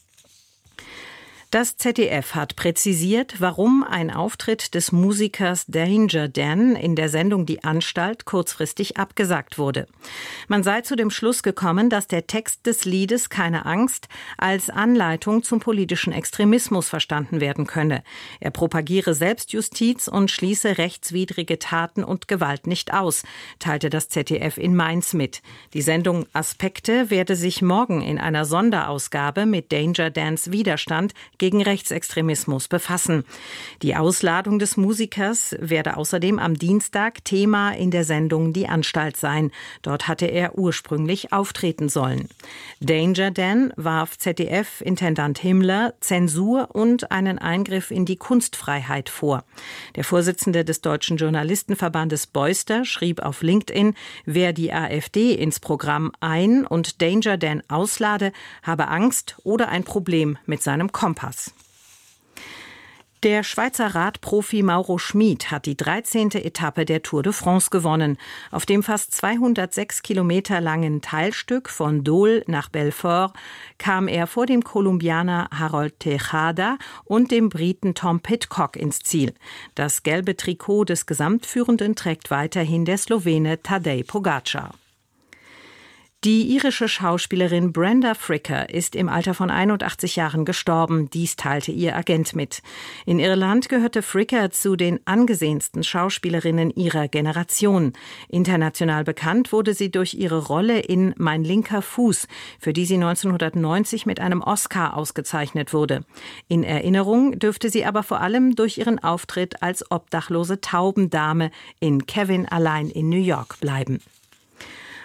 Das Z D F hat präzisiert, warum ein Auftritt des Musikers Danger Dan in der Sendung Die Anstalt kurzfristig abgesagt wurde. Man sei zu dem Schluss gekommen, dass der Text des Liedes Keine Angst als Anleitung zum politischen Extremismus verstanden werden könne. Er propagiere Selbstjustiz und schließe rechtswidrige Taten und Gewalt nicht aus, teilte das Z D F in Mainz mit. Die Sendung Aspekte werde sich morgen in einer Sonderausgabe mit Danger Dans Widerstand gegen Rechtsextremismus befassen. Die Ausladung des Musikers werde außerdem am Dienstag Thema in der Sendung Die Anstalt sein. Dort hatte er ursprünglich auftreten sollen. Danger Dan warf Z D F-Intendant Himmler Zensur und einen Eingriff in die Kunstfreiheit vor. Der Vorsitzende des Deutschen Journalistenverbandes Beuster schrieb auf LinkedIn, wer die AfD ins Programm ein- und Danger Dan auslade, habe Angst oder ein Problem mit seinem Kompass. Der Schweizer Radprofi Mauro Schmid hat die dreizehnte Etappe der Tour de France gewonnen. Auf dem fast zweihundertsechs Kilometer langen Teilstück von Dole nach Belfort kam er vor dem Kolumbianer Harold Tejada und dem Briten Tom Pidcock ins Ziel. Das gelbe Trikot des Gesamtführenden trägt weiterhin der Slowene Tadej Pogačar. Die irische Schauspielerin Brenda Fricker ist im Alter von einundachtzig Jahren gestorben. Dies teilte ihr Agent mit. In Irland gehörte Fricker zu den angesehensten Schauspielerinnen ihrer Generation. International bekannt wurde sie durch ihre Rolle in Mein linker Fuß, für die sie neunzehnhundertneunzig mit einem Oscar ausgezeichnet wurde. In Erinnerung dürfte sie aber vor allem durch ihren Auftritt als obdachlose Taubendame in Kevin allein in New York bleiben.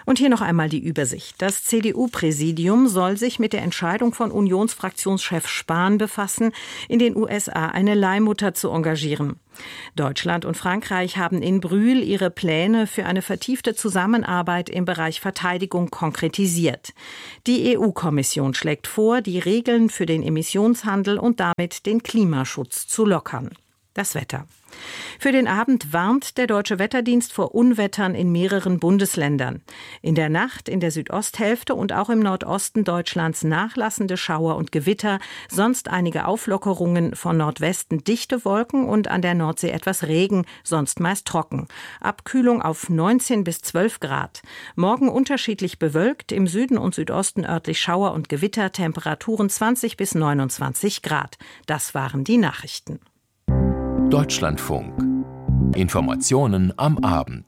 Und hier noch einmal die Übersicht. Das C D U-Präsidium soll sich mit der Entscheidung von Unionsfraktionschef Spahn befassen, in den U S A eine Leihmutter zu engagieren. Deutschland und Frankreich haben in Brühl ihre Pläne für eine vertiefte Zusammenarbeit im Bereich Verteidigung konkretisiert. Die E U-Kommission schlägt vor, die Regeln für den Emissionshandel und damit den Klimaschutz zu lockern. Das Wetter. Für den Abend warnt der Deutsche Wetterdienst vor Unwettern in mehreren Bundesländern. In der Nacht in der Südosthälfte und auch im Nordosten Deutschlands nachlassende Schauer und Gewitter, sonst einige Auflockerungen, von Nordwesten dichte Wolken und an der Nordsee etwas Regen, sonst meist trocken. Abkühlung auf neunzehn bis zwölf Grad. Morgen unterschiedlich bewölkt, im Süden und Südosten örtlich Schauer und Gewitter, Temperaturen zwanzig bis neunundzwanzig Grad. Das waren die Nachrichten. Deutschlandfunk. Informationen am Abend.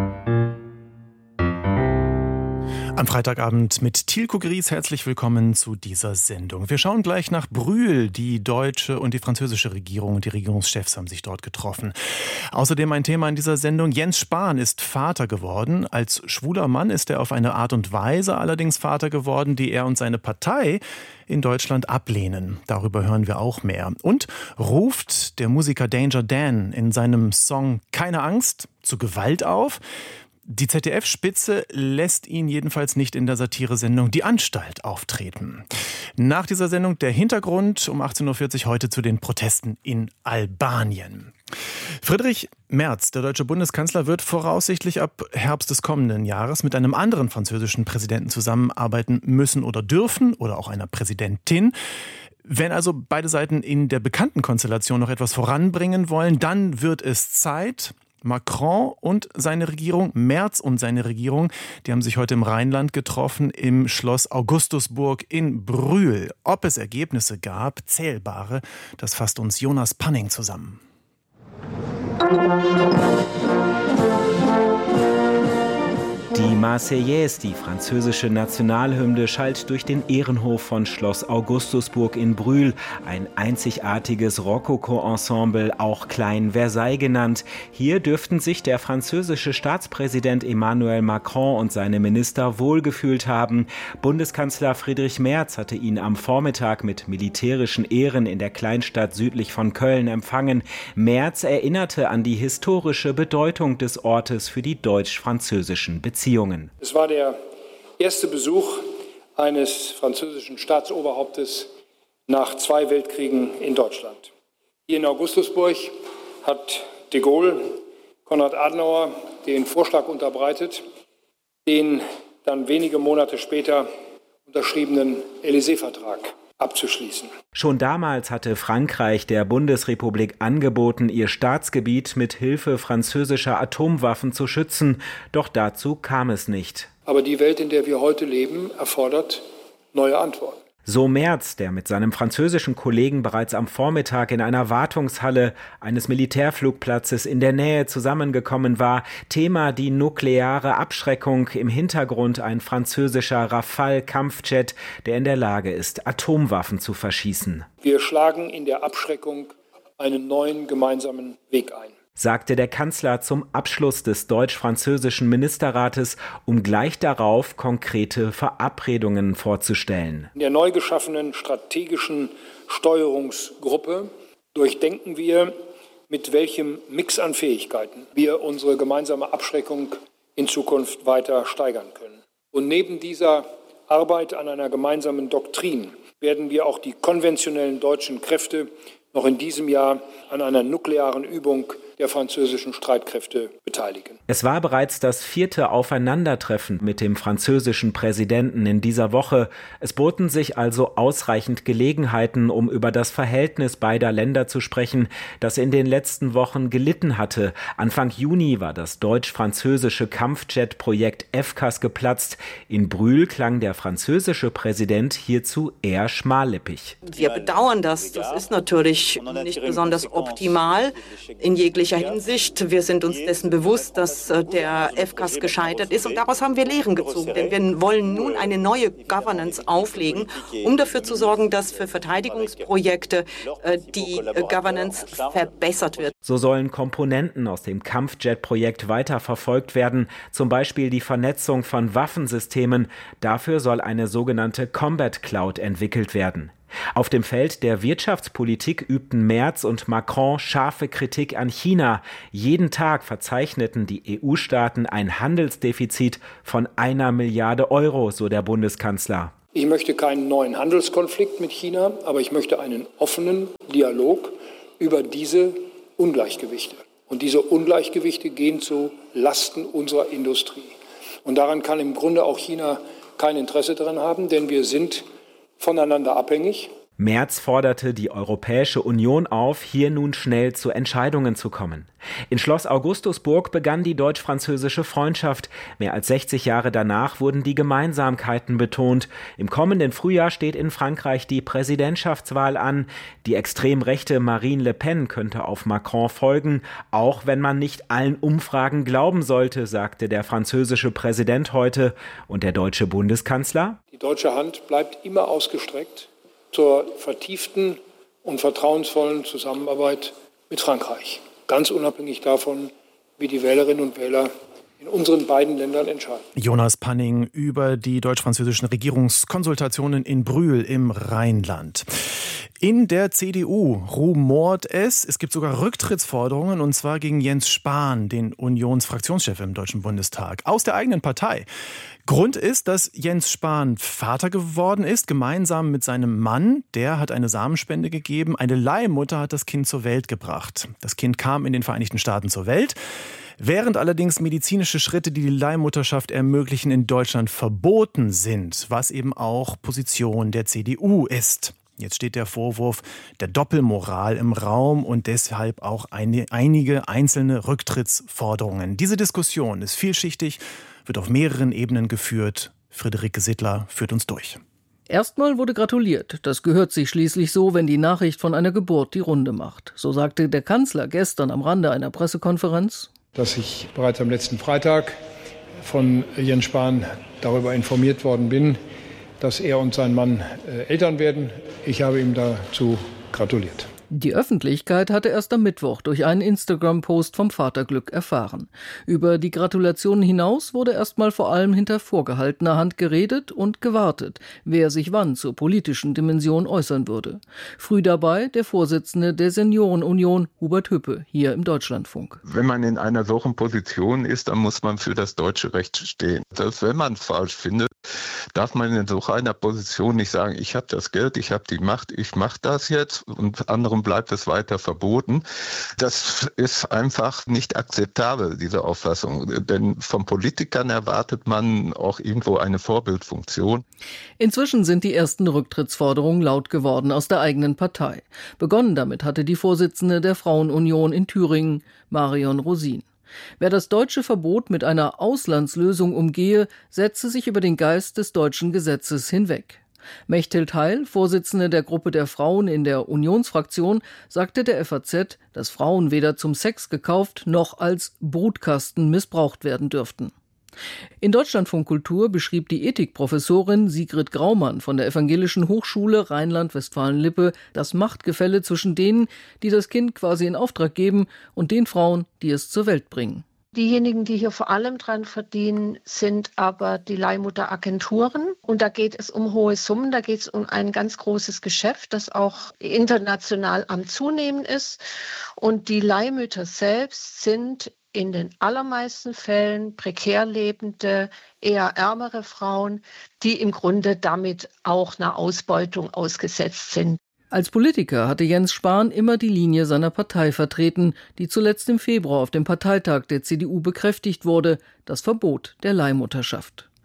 Am Freitagabend mit Tilko Gries. Herzlich willkommen zu dieser Sendung. Wir schauen gleich nach Brühl. Die deutsche und die französische Regierung und die Regierungschefs haben sich dort getroffen. Außerdem ein Thema in dieser Sendung. Jens Spahn ist Vater geworden. Als schwuler Mann ist er auf eine Art und Weise allerdings Vater geworden, die er und seine Partei in Deutschland ablehnen. Darüber hören wir auch mehr. Und ruft der Musiker Danger Dan in seinem Song Keine Angst zu Gewalt auf? Die Z D F-Spitze lässt ihn jedenfalls nicht in der Satiresendung Die Anstalt auftreten. Nach dieser Sendung der Hintergrund um achtzehn Uhr vierzig heute zu den Protesten in Albanien. Friedrich Merz, der deutsche Bundeskanzler, wird voraussichtlich ab Herbst des kommenden Jahres mit einem anderen französischen Präsidenten zusammenarbeiten müssen oder dürfen oder auch einer Präsidentin. Wenn also beide Seiten in der bekannten Konstellation noch etwas voranbringen wollen, dann wird es Zeit. Macron und seine Regierung, Merz und seine Regierung, die haben sich heute im Rheinland getroffen, im Schloss Augustusburg in Brühl. Ob es Ergebnisse gab, zählbare, das fasst uns Jonas Panning zusammen. Die Marseillaise, die französische Nationalhymne, schallt durch den Ehrenhof von Schloss Augustusburg in Brühl. Ein einzigartiges Rokoko-Ensemble, auch Klein Versailles genannt. Hier dürften sich der französische Staatspräsident Emmanuel Macron und seine Minister wohlgefühlt haben. Bundeskanzler Friedrich Merz hatte ihn am Vormittag mit militärischen Ehren in der Kleinstadt südlich von Köln empfangen. Merz erinnerte an die historische Bedeutung des Ortes für die deutsch-französischen Beziehungen. Es war der erste Besuch eines französischen Staatsoberhauptes nach zwei Weltkriegen in Deutschland. Hier in Augustusburg hat de Gaulle Konrad Adenauer den Vorschlag unterbreitet, den dann wenige Monate später unterschriebenen Élysée-Vertrag abzuschließen. Schon damals hatte Frankreich der Bundesrepublik angeboten, ihr Staatsgebiet mit Hilfe französischer Atomwaffen zu schützen. Doch dazu kam es nicht. Aber die Welt, in der wir heute leben, erfordert neue Antworten. So Merz, der mit seinem französischen Kollegen bereits am Vormittag in einer Wartungshalle eines Militärflugplatzes in der Nähe zusammengekommen war. Thema die nukleare Abschreckung, im Hintergrund ein französischer Rafale-Kampfjet, der in der Lage ist, Atomwaffen zu verschießen. Wir schlagen in der Abschreckung einen neuen gemeinsamen Weg ein, sagte der Kanzler zum Abschluss des deutsch-französischen Ministerrates, um gleich darauf konkrete Verabredungen vorzustellen. In der neu geschaffenen strategischen Steuerungsgruppe durchdenken wir, mit welchem Mix an Fähigkeiten wir unsere gemeinsame Abschreckung in Zukunft weiter steigern können. Und neben dieser Arbeit an einer gemeinsamen Doktrin werden wir auch die konventionellen deutschen Kräfte noch in diesem Jahr an einer nuklearen Übung der französischen Streitkräfte beteiligen. Es war bereits das vierte Aufeinandertreffen mit dem französischen Präsidenten in dieser Woche. Es boten sich also ausreichend Gelegenheiten, um über das Verhältnis beider Länder zu sprechen, das in den letzten Wochen gelitten hatte. Anfang Juni war das deutsch-französische Kampfjet-Projekt F C A S geplatzt. In Brühl klang der französische Präsident hierzu eher schmallippig. Wir bedauern das. Das ist natürlich natürlich nicht besonders optimal in jeglicher Hinsicht. Wir sind uns dessen bewusst, dass der F C A S gescheitert ist und daraus haben wir Lehren gezogen. Denn wir wollen nun eine neue Governance auflegen, um dafür zu sorgen, dass für Verteidigungsprojekte die Governance verbessert wird. So sollen Komponenten aus dem Kampfjet-Projekt weiter verfolgt werden, zum Beispiel die Vernetzung von Waffensystemen. Dafür soll eine sogenannte Combat Cloud entwickelt werden. Auf dem Feld der Wirtschaftspolitik übten Merz und Macron scharfe Kritik an China. Jeden Tag verzeichneten die E U-Staaten ein Handelsdefizit von einer Milliarde Euro, so der Bundeskanzler. Ich möchte keinen neuen Handelskonflikt mit China, aber ich möchte einen offenen Dialog über diese Ungleichgewichte. Und diese Ungleichgewichte gehen zu Lasten unserer Industrie. Und daran kann im Grunde auch China kein Interesse daran haben, denn wir sind voneinander abhängig. Merz forderte die Europäische Union auf, hier nun schnell zu Entscheidungen zu kommen. In Schloss Augustusburg begann die deutsch-französische Freundschaft. Mehr als sechzig Jahre danach wurden die Gemeinsamkeiten betont. Im kommenden Frühjahr steht in Frankreich die Präsidentschaftswahl an. Die extrem rechte Marine Le Pen könnte auf Macron folgen, auch wenn man nicht allen Umfragen glauben sollte, sagte der französische Präsident heute. Und der deutsche Bundeskanzler? Die deutsche Hand bleibt immer ausgestreckt zur vertieften und vertrauensvollen Zusammenarbeit mit Frankreich. Ganz unabhängig davon, wie die Wählerinnen und Wähler in unseren beiden Ländern entscheiden. Jonas Panning über die deutsch-französischen Regierungskonsultationen in Brühl im Rheinland. In der C D U rumort es. Es gibt sogar Rücktrittsforderungen, und zwar gegen Jens Spahn, den Unionsfraktionschef im Deutschen Bundestag, aus der eigenen Partei. Grund ist, dass Jens Spahn Vater geworden ist, gemeinsam mit seinem Mann. Der hat eine Samenspende gegeben. Eine Leihmutter hat das Kind zur Welt gebracht. Das Kind kam in den Vereinigten Staaten zur Welt. Während allerdings medizinische Schritte, die die Leihmutterschaft ermöglichen, in Deutschland verboten sind, was eben auch Position der C D U ist. Jetzt steht der Vorwurf der Doppelmoral im Raum und deshalb auch eine, einige einzelne Rücktrittsforderungen. Diese Diskussion ist vielschichtig, wird auf mehreren Ebenen geführt. Friederike Sittler führt uns durch. Erstmal wurde gratuliert. Das gehört sich schließlich so, wenn die Nachricht von einer Geburt die Runde macht. So sagte der Kanzler gestern am Rande einer Pressekonferenz: Dass ich bereits am letzten Freitag von Jens Spahn darüber informiert worden bin, dass er und sein Mann äh, Eltern werden. Ich habe ihm dazu gratuliert. Die Öffentlichkeit hatte erst am Mittwoch durch einen Instagram-Post vom Vaterglück erfahren. Über die Gratulationen hinaus wurde erstmal vor allem hinter vorgehaltener Hand geredet und gewartet, wer sich wann zur politischen Dimension äußern würde. Früh dabei der Vorsitzende der Seniorenunion, Hubert Hüppe, hier im Deutschlandfunk. Wenn man in einer solchen Position ist, dann muss man für das deutsche Recht stehen. Selbst wenn man es falsch findet, darf man in so einer Position nicht sagen, ich habe das Geld, ich habe die Macht, ich mache das jetzt, und anderen bleibt es weiter verboten. Das ist einfach nicht akzeptabel, diese Auffassung. Denn von Politikern erwartet man auch irgendwo eine Vorbildfunktion. Inzwischen sind die ersten Rücktrittsforderungen laut geworden aus der eigenen Partei. Begonnen damit hatte die Vorsitzende der Frauenunion in Thüringen, Marion Rosin. Wer das deutsche Verbot mit einer Auslandslösung umgehe, setze sich über den Geist des deutschen Gesetzes hinweg. Mechthild Heil, Vorsitzende der Gruppe der Frauen in der Unionsfraktion, sagte der F A Z, dass Frauen weder zum Sex gekauft noch als Brutkasten missbraucht werden dürften. In Deutschlandfunk Kultur beschrieb die Ethikprofessorin Sigrid Graumann von der Evangelischen Hochschule Rheinland-Westfalen-Lippe das Machtgefälle zwischen denen, die das Kind quasi in Auftrag geben, und den Frauen, die es zur Welt bringen. Diejenigen, die hier vor allem dran verdienen, sind aber die Leihmutteragenturen. Und da geht es um hohe Summen, da geht es um ein ganz großes Geschäft, das auch international am Zunehmen ist. Und die Leihmütter selbst sind in den allermeisten Fällen prekär lebende, eher ärmere Frauen, die im Grunde damit auch einer Ausbeutung ausgesetzt sind. Als Politiker hatte Jens Spahn immer die Linie seiner Partei vertreten, die zuletzt im Februar auf dem Parteitag der C D U bekräftigt wurde, das Verbot der Leihmutterschaft.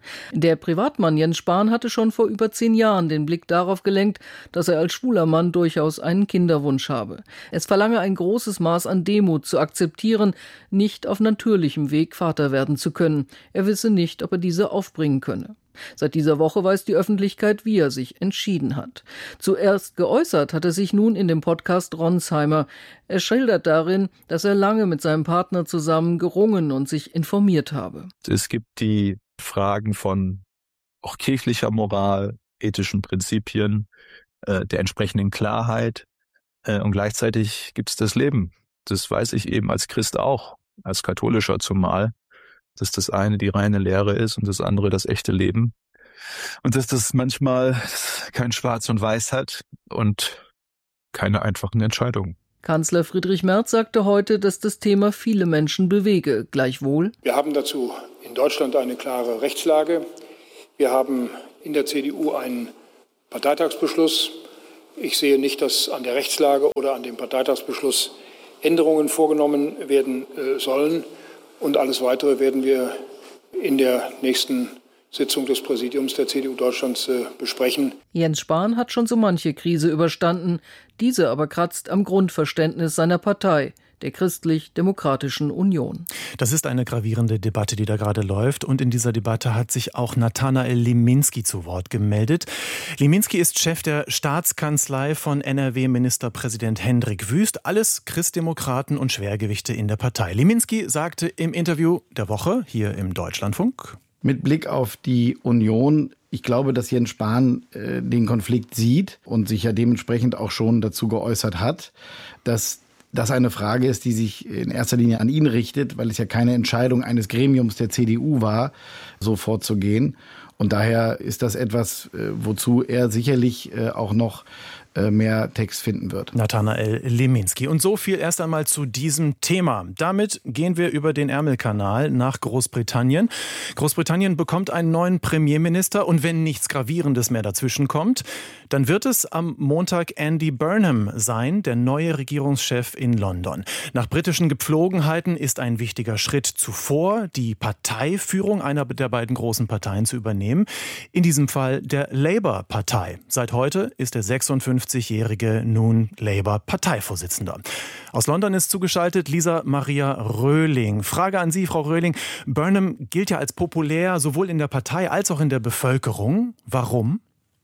Der Privatmann Jens Spahn hatte schon vor über zehn Jahren den Blick darauf gelenkt, dass er als schwuler Mann durchaus einen Kinderwunsch habe. Es verlange ein großes Maß an Demut zu akzeptieren, nicht auf natürlichem Weg Vater werden zu können. Er wisse nicht, ob er diese aufbringen könne. Seit dieser Woche weiß die Öffentlichkeit, wie er sich entschieden hat. Zuerst geäußert hat er sich nun in dem Podcast Ronsheimer. Er schildert darin, dass er lange mit seinem Partner zusammen gerungen und sich informiert habe. Es gibt die Fragen von auch kirchlicher Moral, ethischen Prinzipien, äh, der entsprechenden Klarheit äh, und gleichzeitig gibt es das Leben. Das weiß ich eben als Christ auch, als Katholischer zumal, dass das eine die reine Lehre ist und das andere das echte Leben und dass das manchmal kein Schwarz und Weiß hat und keine einfachen Entscheidungen. Kanzler Friedrich Merz sagte heute, dass das Thema viele Menschen bewege. Gleichwohl: Wir haben dazu in Deutschland eine klare Rechtslage. Wir haben in der C D U einen Parteitagsbeschluss. Ich sehe nicht, dass an der Rechtslage oder an dem Parteitagsbeschluss Änderungen vorgenommen werden äh, sollen. Und alles Weitere werden wir in der nächsten Sitzung des Präsidiums der C D U Deutschlands äh, besprechen. Jens Spahn hat schon so manche Krise überstanden. Diese aber kratzt am Grundverständnis seiner Partei, der Christlich-Demokratischen Union. Das ist eine gravierende Debatte, die da gerade läuft. Und in dieser Debatte hat sich auch Nathanael Liminski zu Wort gemeldet. Liminski ist Chef der Staatskanzlei von N R W-Ministerpräsident Hendrik Wüst. Alles Christdemokraten und Schwergewichte in der Partei. Liminski sagte im Interview der Woche hier im Deutschlandfunk: Mit Blick auf die Union, ich glaube, dass Jens Spahn äh, den Konflikt sieht und sich ja dementsprechend auch schon dazu geäußert hat, dass das eine Frage ist, die sich in erster Linie an ihn richtet, weil es ja keine Entscheidung eines Gremiums der C D U war, so vorzugehen. Und daher ist das etwas, wozu er sicherlich auch noch mehr Text finden wird. Nathanael Liminski. Und so viel erst einmal zu diesem Thema. Damit gehen wir über den Ärmelkanal nach Großbritannien. Großbritannien bekommt einen neuen Premierminister und wenn nichts Gravierendes mehr dazwischen kommt, dann wird es am Montag Andy Burnham sein, der neue Regierungschef in London. Nach britischen Gepflogenheiten ist ein wichtiger Schritt zuvor, die Parteiführung einer der beiden großen Parteien zu übernehmen. In diesem Fall der Labour-Partei. Seit heute ist der sechsundfünfzigjährige nun Labour-Parteivorsitzender. Aus London ist zugeschaltet Lisa Maria Röhling. Frage an Sie, Frau Röhling. Burnham gilt ja als populär, sowohl in der Partei als auch in der Bevölkerung. Warum?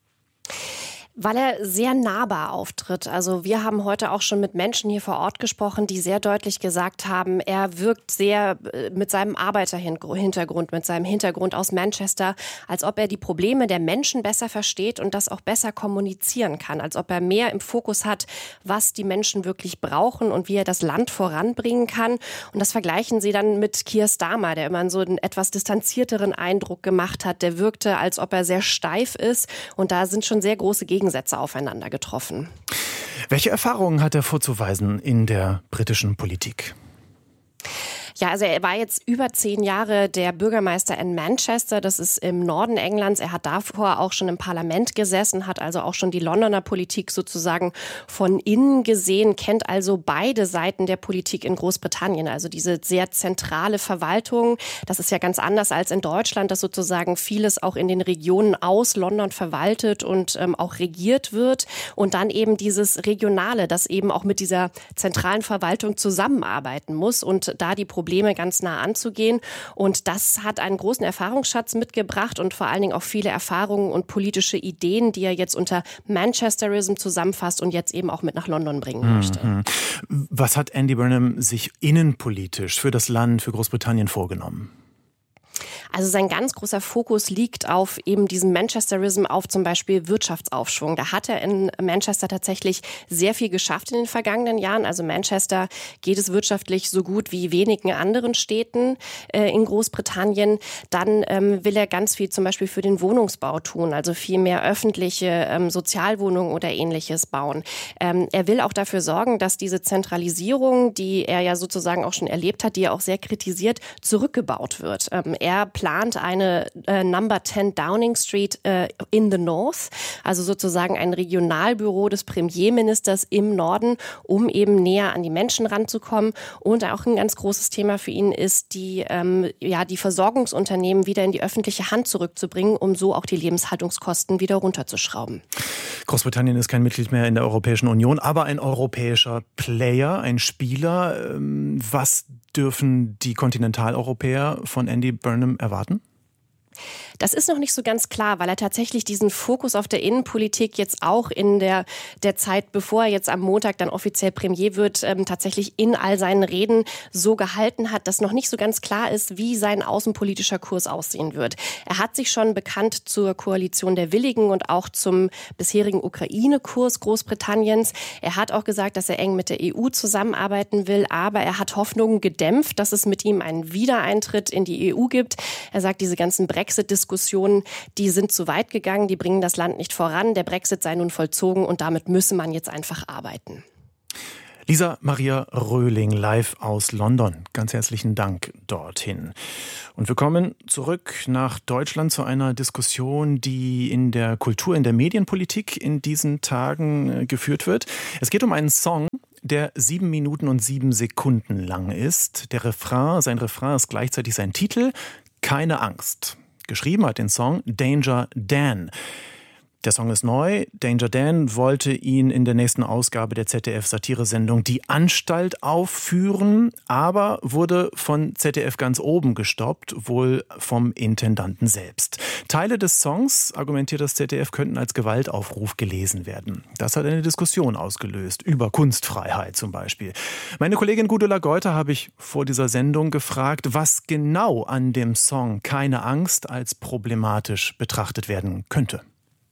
Weil er sehr nahbar auftritt. Also wir haben heute auch schon mit Menschen hier vor Ort gesprochen, die sehr deutlich gesagt haben, er wirkt sehr mit seinem Arbeiterhintergrund, mit seinem Hintergrund aus Manchester, als ob er die Probleme der Menschen besser versteht und das auch besser kommunizieren kann, als ob er mehr im Fokus hat, was die Menschen wirklich brauchen und wie er das Land voranbringen kann. Und das vergleichen sie dann mit Keir Starmer, der immer so einen etwas distanzierteren Eindruck gemacht hat. Der wirkte, als ob er sehr steif ist und da sind schon sehr große Gegensätze aufeinander getroffen. Welche Erfahrungen hat er vorzuweisen in der britischen Politik? Ja, also er war jetzt über zehn Jahre der Bürgermeister in Manchester, das ist im Norden Englands. Er hat davor auch schon im Parlament gesessen, hat also auch schon die Londoner Politik sozusagen von innen gesehen, kennt also beide Seiten der Politik in Großbritannien, also diese sehr zentrale Verwaltung. Das ist ja ganz anders als in Deutschland, dass sozusagen vieles auch in den Regionen aus London verwaltet und ähm, auch regiert wird. Und dann eben dieses Regionale, das eben auch mit dieser zentralen Verwaltung zusammenarbeiten muss und da die Probleme Probleme ganz nah anzugehen. Und das hat einen großen Erfahrungsschatz mitgebracht und vor allen Dingen auch viele Erfahrungen und politische Ideen, die er jetzt unter Manchesterism zusammenfasst und jetzt eben auch mit nach London bringen möchte. Mhm. Was hat Andy Burnham sich innenpolitisch für das Land, für Großbritannien vorgenommen? Also sein ganz großer Fokus liegt auf eben diesem Manchesterism, auf zum Beispiel Wirtschaftsaufschwung. Da hat er in Manchester tatsächlich sehr viel geschafft in den vergangenen Jahren. Also Manchester geht es wirtschaftlich so gut wie wenigen anderen Städten äh, in Großbritannien. Dann ähm, will er ganz viel zum Beispiel für den Wohnungsbau tun, also viel mehr öffentliche ähm, Sozialwohnungen oder Ähnliches bauen. Ähm, er will auch dafür sorgen, dass diese Zentralisierung, die er ja sozusagen auch schon erlebt hat, die er auch sehr kritisiert, zurückgebaut wird. Ähm, er plant eine äh, Number zehn Downing Street äh, in the North, also sozusagen ein Regionalbüro des Premierministers im Norden, um eben näher an die Menschen ranzukommen. Und auch ein ganz großes Thema für ihn ist, die, ähm, ja, die Versorgungsunternehmen wieder in die öffentliche Hand zurückzubringen, um so auch die Lebenshaltungskosten wieder runterzuschrauben. Großbritannien ist kein Mitglied mehr in der Europäischen Union, aber ein europäischer Player, ein Spieler. Was dürfen die Kontinentaleuropäer von Andy Burnham erwarten? Das ist noch nicht so ganz klar, weil er tatsächlich diesen Fokus auf der Innenpolitik jetzt auch in der, der Zeit, bevor er jetzt am Montag dann offiziell Premier wird, ähm, tatsächlich in all seinen Reden so gehalten hat, dass noch nicht so ganz klar ist, wie sein außenpolitischer Kurs aussehen wird. Er hat sich schon bekannt zur Koalition der Willigen und auch zum bisherigen Ukraine-Kurs Großbritanniens. Er hat auch gesagt, dass er eng mit der E U zusammenarbeiten will, aber er hat Hoffnungen gedämpft, dass es mit ihm einen Wiedereintritt in die E U gibt. Er sagt, diese ganzen Brexit-Diskussionen Diskussionen, die sind zu weit gegangen, die bringen das Land nicht voran. Der Brexit sei nun vollzogen und damit müsse man jetzt einfach arbeiten. Lisa Maria Röhling live aus London. Ganz herzlichen Dank dorthin. Und wir kommen zurück nach Deutschland zu einer Diskussion, die in der Kultur, in der Medienpolitik in diesen Tagen geführt wird. Es geht um einen Song, der sieben Minuten und sieben Sekunden lang ist. Der Refrain, sein Refrain ist gleichzeitig sein Titel, Keine Angst. Geschrieben hat den Song Danger Dan. Der Song ist neu. Danger Dan wollte ihn in der nächsten Ausgabe der Z D F-Satiresendung Die Anstalt aufführen, aber wurde von Z D F ganz oben gestoppt, wohl vom Intendanten selbst. Teile des Songs, argumentiert das Z D F, könnten als Gewaltaufruf gelesen werden. Das hat eine Diskussion ausgelöst, über Kunstfreiheit zum Beispiel. Meine Kollegin Gudula Geuter habe ich vor dieser Sendung gefragt, was genau an dem Song Keine Angst als problematisch betrachtet werden könnte.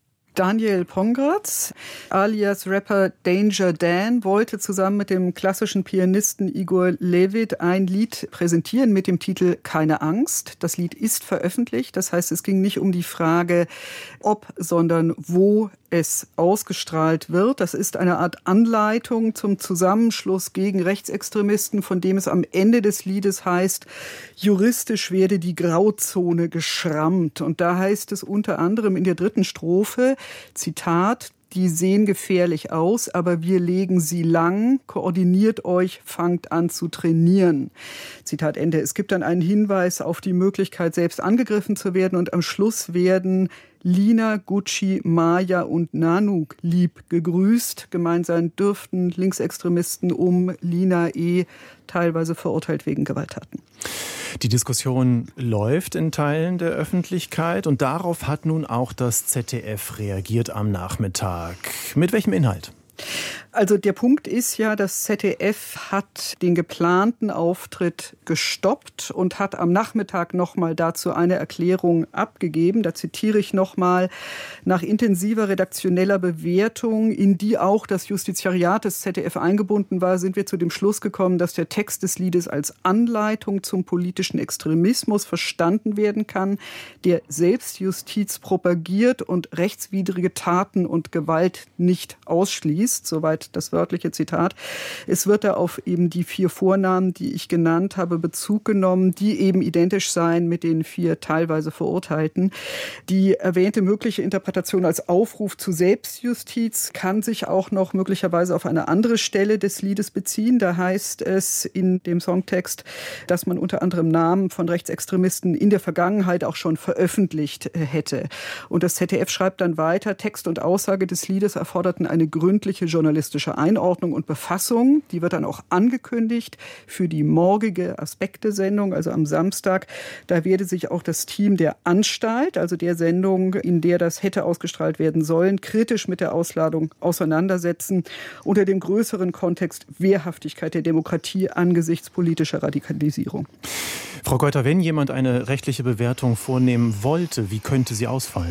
Daniel Pongratz, alias Rapper Danger Dan, wollte zusammen mit dem klassischen Pianisten Igor Levit ein Lied präsentieren mit dem Titel Keine Angst. Das Lied ist veröffentlicht, das heißt, es ging nicht um die Frage, ob, sondern wo es ausgestrahlt wird. Das ist eine Art Anleitung zum Zusammenschluss gegen Rechtsextremisten, von dem es am Ende des Liedes heißt, juristisch werde die Grauzone geschrammt. Und da heißt es unter anderem in der dritten Strophe, Zitat, die sehen gefährlich aus, aber wir legen sie lang, koordiniert euch, fangt an zu trainieren. Zitat Ende. Es gibt dann einen Hinweis auf die Möglichkeit, selbst angegriffen zu werden und am Schluss werden Lina, Gucci, Maya und Nanook lieb gegrüßt. Gemeint sein dürften Linksextremisten um Lina E. teilweise verurteilt wegen Gewalttaten. Die Diskussion läuft in Teilen der Öffentlichkeit und darauf hat nun auch das Z D F reagiert am Nachmittag. Mit welchem Inhalt? Also der Punkt ist ja, das Z D F hat den geplanten Auftritt gestoppt und hat am Nachmittag nochmal dazu eine Erklärung abgegeben. Da zitiere ich nochmal, nach intensiver redaktioneller Bewertung, in die auch das Justiziariat des Z D F eingebunden war, sind wir zu dem Schluss gekommen, dass der Text des Liedes als Anleitung zum politischen Extremismus verstanden werden kann, der Selbstjustiz propagiert und rechtswidrige Taten und Gewalt nicht ausschließt. Soweit das wörtliche Zitat. Es wird da auf eben die vier Vornamen, die ich genannt habe, Bezug genommen, die eben identisch seien mit den vier teilweise Verurteilten. Die erwähnte mögliche Interpretation als Aufruf zu Selbstjustiz kann sich auch noch möglicherweise auf eine andere Stelle des Liedes beziehen. Da heißt es in dem Songtext, dass man unter anderem Namen von Rechtsextremisten in der Vergangenheit auch schon veröffentlicht hätte. Und das Z D F schreibt dann weiter, Text und Aussage des Liedes erforderten eine gründliche journalistische Einordnung und Befassung. Die wird dann auch angekündigt für die morgige Aspekte-Sendung, also am Samstag. Da werde sich auch das Team der Anstalt, also der Sendung, in der das hätte ausgestrahlt werden sollen, kritisch mit der Ausladung auseinandersetzen, unter dem größeren Kontext Wehrhaftigkeit der Demokratie angesichts politischer Radikalisierung. Frau Geuter, wenn jemand eine rechtliche Bewertung vornehmen wollte, wie könnte sie ausfallen?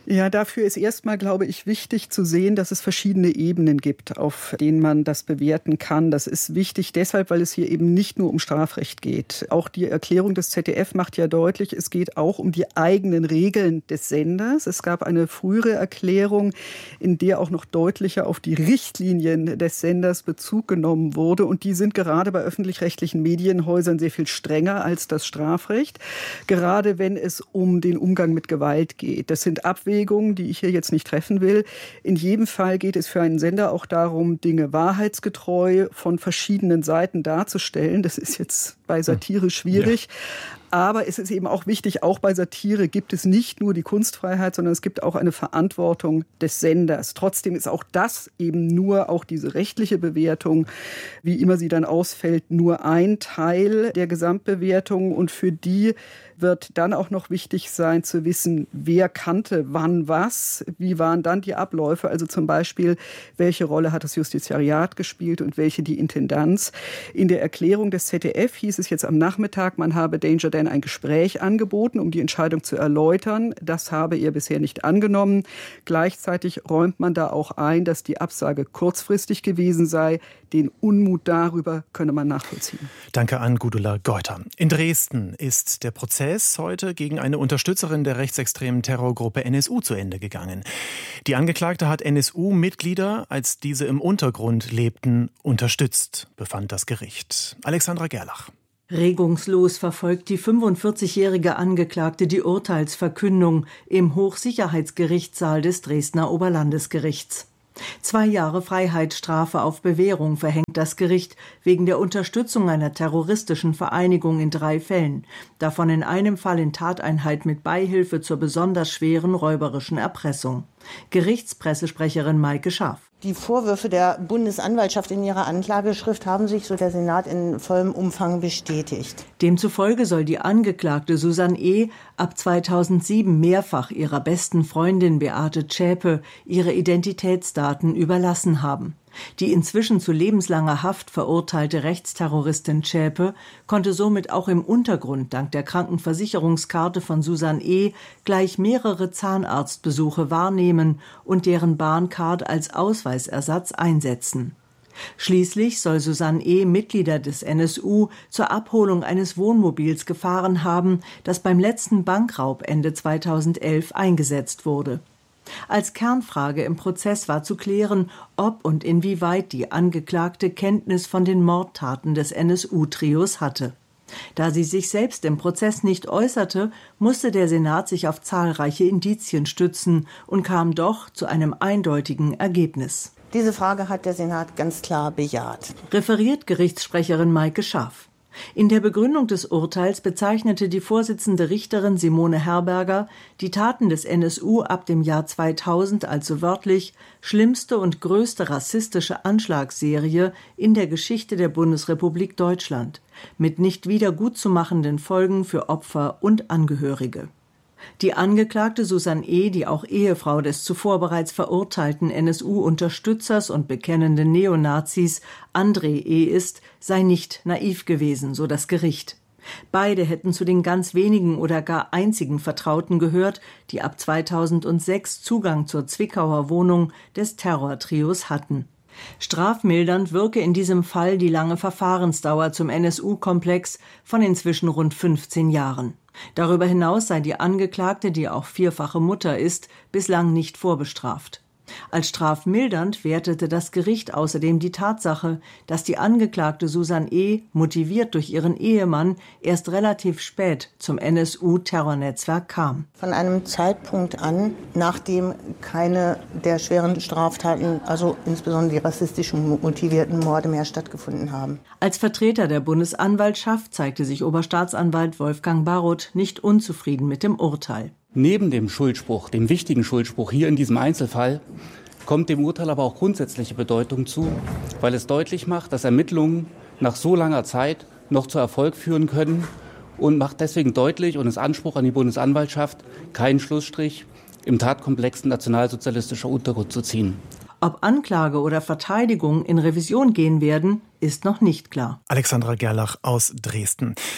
Ja, dafür ist erstmal, glaube ich, wichtig zu sehen, dass es verschiedene Ebenen gibt, auf denen man das bewerten kann. Das ist wichtig deshalb, weil es hier eben nicht nur um Strafrecht geht. Auch die Erklärung des Z D F macht ja deutlich, es geht auch um die eigenen Regeln des Senders. Es gab eine frühere Erklärung, in der auch noch deutlicher auf die Richtlinien des Senders Bezug genommen wurde. Und die sind gerade bei öffentlich-rechtlichen Medienhäusern sehr viel strenger als das Strafrecht, gerade wenn es um den Umgang mit Gewalt geht. Das sind Abwägungen, die ich hier jetzt nicht treffen will. In jedem Fall geht es für einen Sender auch darum, Dinge wahrheitsgetreu von verschiedenen Seiten darzustellen. Das ist jetzt bei Satire schwierig. Ja. Aber es ist eben auch wichtig, auch bei Satire gibt es nicht nur die Kunstfreiheit, sondern es gibt auch eine Verantwortung des Senders. Trotzdem ist auch das eben nur, auch diese rechtliche Bewertung, wie immer sie dann ausfällt, nur ein Teil der Gesamtbewertung. Und für die wird dann auch noch wichtig sein zu wissen, wer kannte wann was, wie waren dann die Abläufe, also zum Beispiel, welche Rolle hat das Justiziariat gespielt und welche die Intendanz. In der Erklärung des Z D F hieß es jetzt am Nachmittag, man habe Danger Dan ein Gespräch angeboten, um die Entscheidung zu erläutern. Das habe er bisher nicht angenommen. Gleichzeitig räumt man da auch ein, dass die Absage kurzfristig gewesen sei. Den Unmut darüber könne man nachvollziehen. Danke an Gudula Geuter. In Dresden ist der Prozess heute gegen eine Unterstützerin der rechtsextremen Terrorgruppe N S U zu Ende gegangen. Die Angeklagte hat N S U-Mitglieder, als diese im Untergrund lebten, unterstützt, befand das Gericht. Alexandra Gerlach. Regungslos verfolgt die fünfundvierzigjährige Angeklagte die Urteilsverkündung im Hochsicherheitsgerichtssaal des Dresdner Oberlandesgerichts. Zwei Jahre Freiheitsstrafe auf Bewährung verhängt das Gericht wegen der Unterstützung einer terroristischen Vereinigung in drei Fällen, davon in einem Fall in Tateinheit mit Beihilfe zur besonders schweren räuberischen Erpressung. Gerichtspressesprecherin Maike Schaaf. Die Vorwürfe der Bundesanwaltschaft in ihrer Anklageschrift haben sich, so der Senat, in vollem Umfang bestätigt. Demzufolge soll die Angeklagte Susanne E. ab zweitausendsieben mehrfach ihrer besten Freundin Beate Zschäpe ihre Identitätsdaten überlassen haben. Die inzwischen zu lebenslanger Haft verurteilte Rechtsterroristin Zschäpe konnte somit auch im Untergrund dank der Krankenversicherungskarte von Susanne E. gleich mehrere Zahnarztbesuche wahrnehmen und deren Bahncard als Ausweisersatz einsetzen. Schließlich soll Susanne E. Mitglieder des N S U zur Abholung eines Wohnmobils gefahren haben, das beim letzten Bankraub Ende zweitausendelf eingesetzt wurde. Als Kernfrage im Prozess war zu klären, ob und inwieweit die Angeklagte Kenntnis von den Mordtaten des N S U-Trios hatte. Da sie sich selbst im Prozess nicht äußerte, musste der Senat sich auf zahlreiche Indizien stützen und kam doch zu einem eindeutigen Ergebnis. Diese Frage hat der Senat ganz klar bejaht. Referiert Gerichtssprecherin Maike Schaaf. In der Begründung des Urteils bezeichnete die Vorsitzende Richterin Simone Herberger die Taten des N S U ab dem Jahr zweitausend als so wörtlich schlimmste und größte rassistische Anschlagsserie in der Geschichte der Bundesrepublik Deutschland, mit nicht wiedergutzumachenden Folgen für Opfer und Angehörige. Die Angeklagte Susanne E., die auch Ehefrau des zuvor bereits verurteilten N S U-Unterstützers und bekennenden Neonazis André E. ist, sei nicht naiv gewesen, so das Gericht. Beide hätten zu den ganz wenigen oder gar einzigen Vertrauten gehört, die ab zweitausendsechs Zugang zur Zwickauer Wohnung des Terrortrios hatten. Strafmildernd wirke in diesem Fall die lange Verfahrensdauer zum N S U-Komplex von inzwischen rund fünfzehn Jahren. Darüber hinaus sei die Angeklagte, die auch vierfache Mutter ist, bislang nicht vorbestraft. Als strafmildernd wertete das Gericht außerdem die Tatsache, dass die Angeklagte Susanne E., motiviert durch ihren Ehemann, erst relativ spät zum N S U-Terrornetzwerk kam. Von einem Zeitpunkt an, nachdem keine der schweren Straftaten, also insbesondere die rassistisch motivierten Morde mehr stattgefunden haben. Als Vertreter der Bundesanwaltschaft zeigte sich Oberstaatsanwalt Wolfgang Barroth nicht unzufrieden mit dem Urteil. Neben dem Schuldspruch, dem wichtigen Schuldspruch hier in diesem Einzelfall, kommt dem Urteil aber auch grundsätzliche Bedeutung zu, weil es deutlich macht, dass Ermittlungen nach so langer Zeit noch zu Erfolg führen können und macht deswegen deutlich und ist Anspruch an die Bundesanwaltschaft, keinen Schlussstrich im Tatkomplex nationalsozialistischer Untergrund zu ziehen. Ob Anklage oder Verteidigung in Revision gehen werden, ist noch nicht klar. Alexandra Gerlach aus Dresden.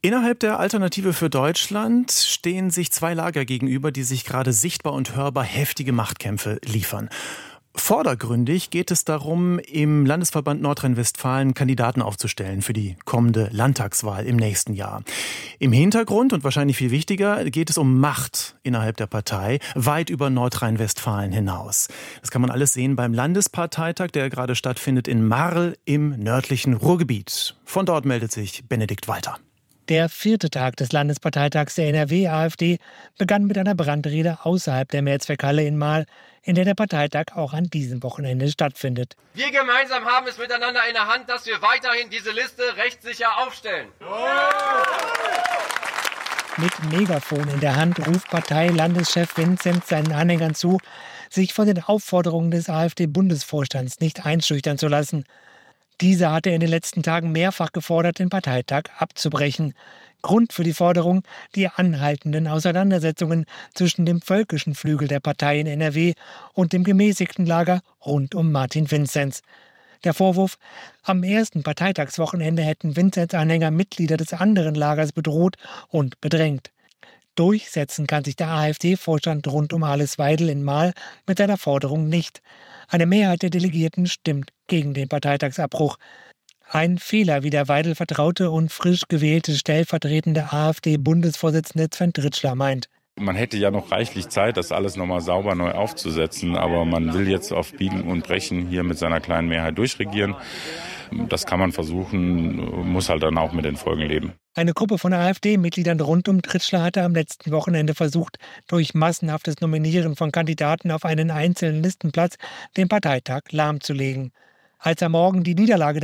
Innerhalb der Alternative für Deutschland stehen sich zwei Lager gegenüber, die sich gerade sichtbar und hörbar heftige Machtkämpfe liefern. Vordergründig geht es darum, im Landesverband Nordrhein-Westfalen Kandidaten aufzustellen für die kommende Landtagswahl im nächsten Jahr. Im Hintergrund und wahrscheinlich viel wichtiger geht es um Macht innerhalb der Partei, weit über Nordrhein-Westfalen hinaus. Das kann man alles sehen beim Landesparteitag, der gerade stattfindet in Marl im nördlichen Ruhrgebiet. Von dort meldet sich Benedikt Walter. Der vierte Tag des Landesparteitags der N R W-AfD begann mit einer Brandrede außerhalb der Mehrzweckhalle in Marl, in der der Parteitag auch an diesem Wochenende stattfindet. Wir gemeinsam haben es miteinander in der Hand, dass wir weiterhin diese Liste rechtssicher aufstellen. Mit Megafon in der Hand ruft Parteilandeschef Vinzenz seinen Anhängern zu, sich von den Aufforderungen des AfD-Bundesvorstands nicht einschüchtern zu lassen. Dieser hatte in den letzten Tagen mehrfach gefordert, den Parteitag abzubrechen. Grund für die Forderung die anhaltenden Auseinandersetzungen zwischen dem völkischen Flügel der Partei in N R W und dem gemäßigten Lager rund um Martin Vinzenz. Der Vorwurf, am ersten Parteitagswochenende hätten Vinzenz-Anhänger Mitglieder des anderen Lagers bedroht und bedrängt. Durchsetzen kann sich der AfD-Vorstand rund um Alice Weidel in Marl mit seiner Forderung nicht. Eine Mehrheit der Delegierten stimmt gegen den Parteitagsabbruch. Ein Fehler, wie der Weidel vertraute und frisch gewählte stellvertretende AfD-Bundesvorsitzende Sven Tritschler meint. Man hätte ja noch reichlich Zeit, das alles nochmal sauber neu aufzusetzen, aber man will jetzt auf Biegen und Brechen hier mit seiner kleinen Mehrheit durchregieren. Das kann man versuchen, muss halt dann auch mit den Folgen leben. Eine Gruppe von AfD-Mitgliedern rund um Tritschler hatte am letzten Wochenende versucht, durch massenhaftes Nominieren von Kandidaten auf einen einzelnen Listenplatz den Parteitag lahmzulegen. Als am Morgen die Niederlage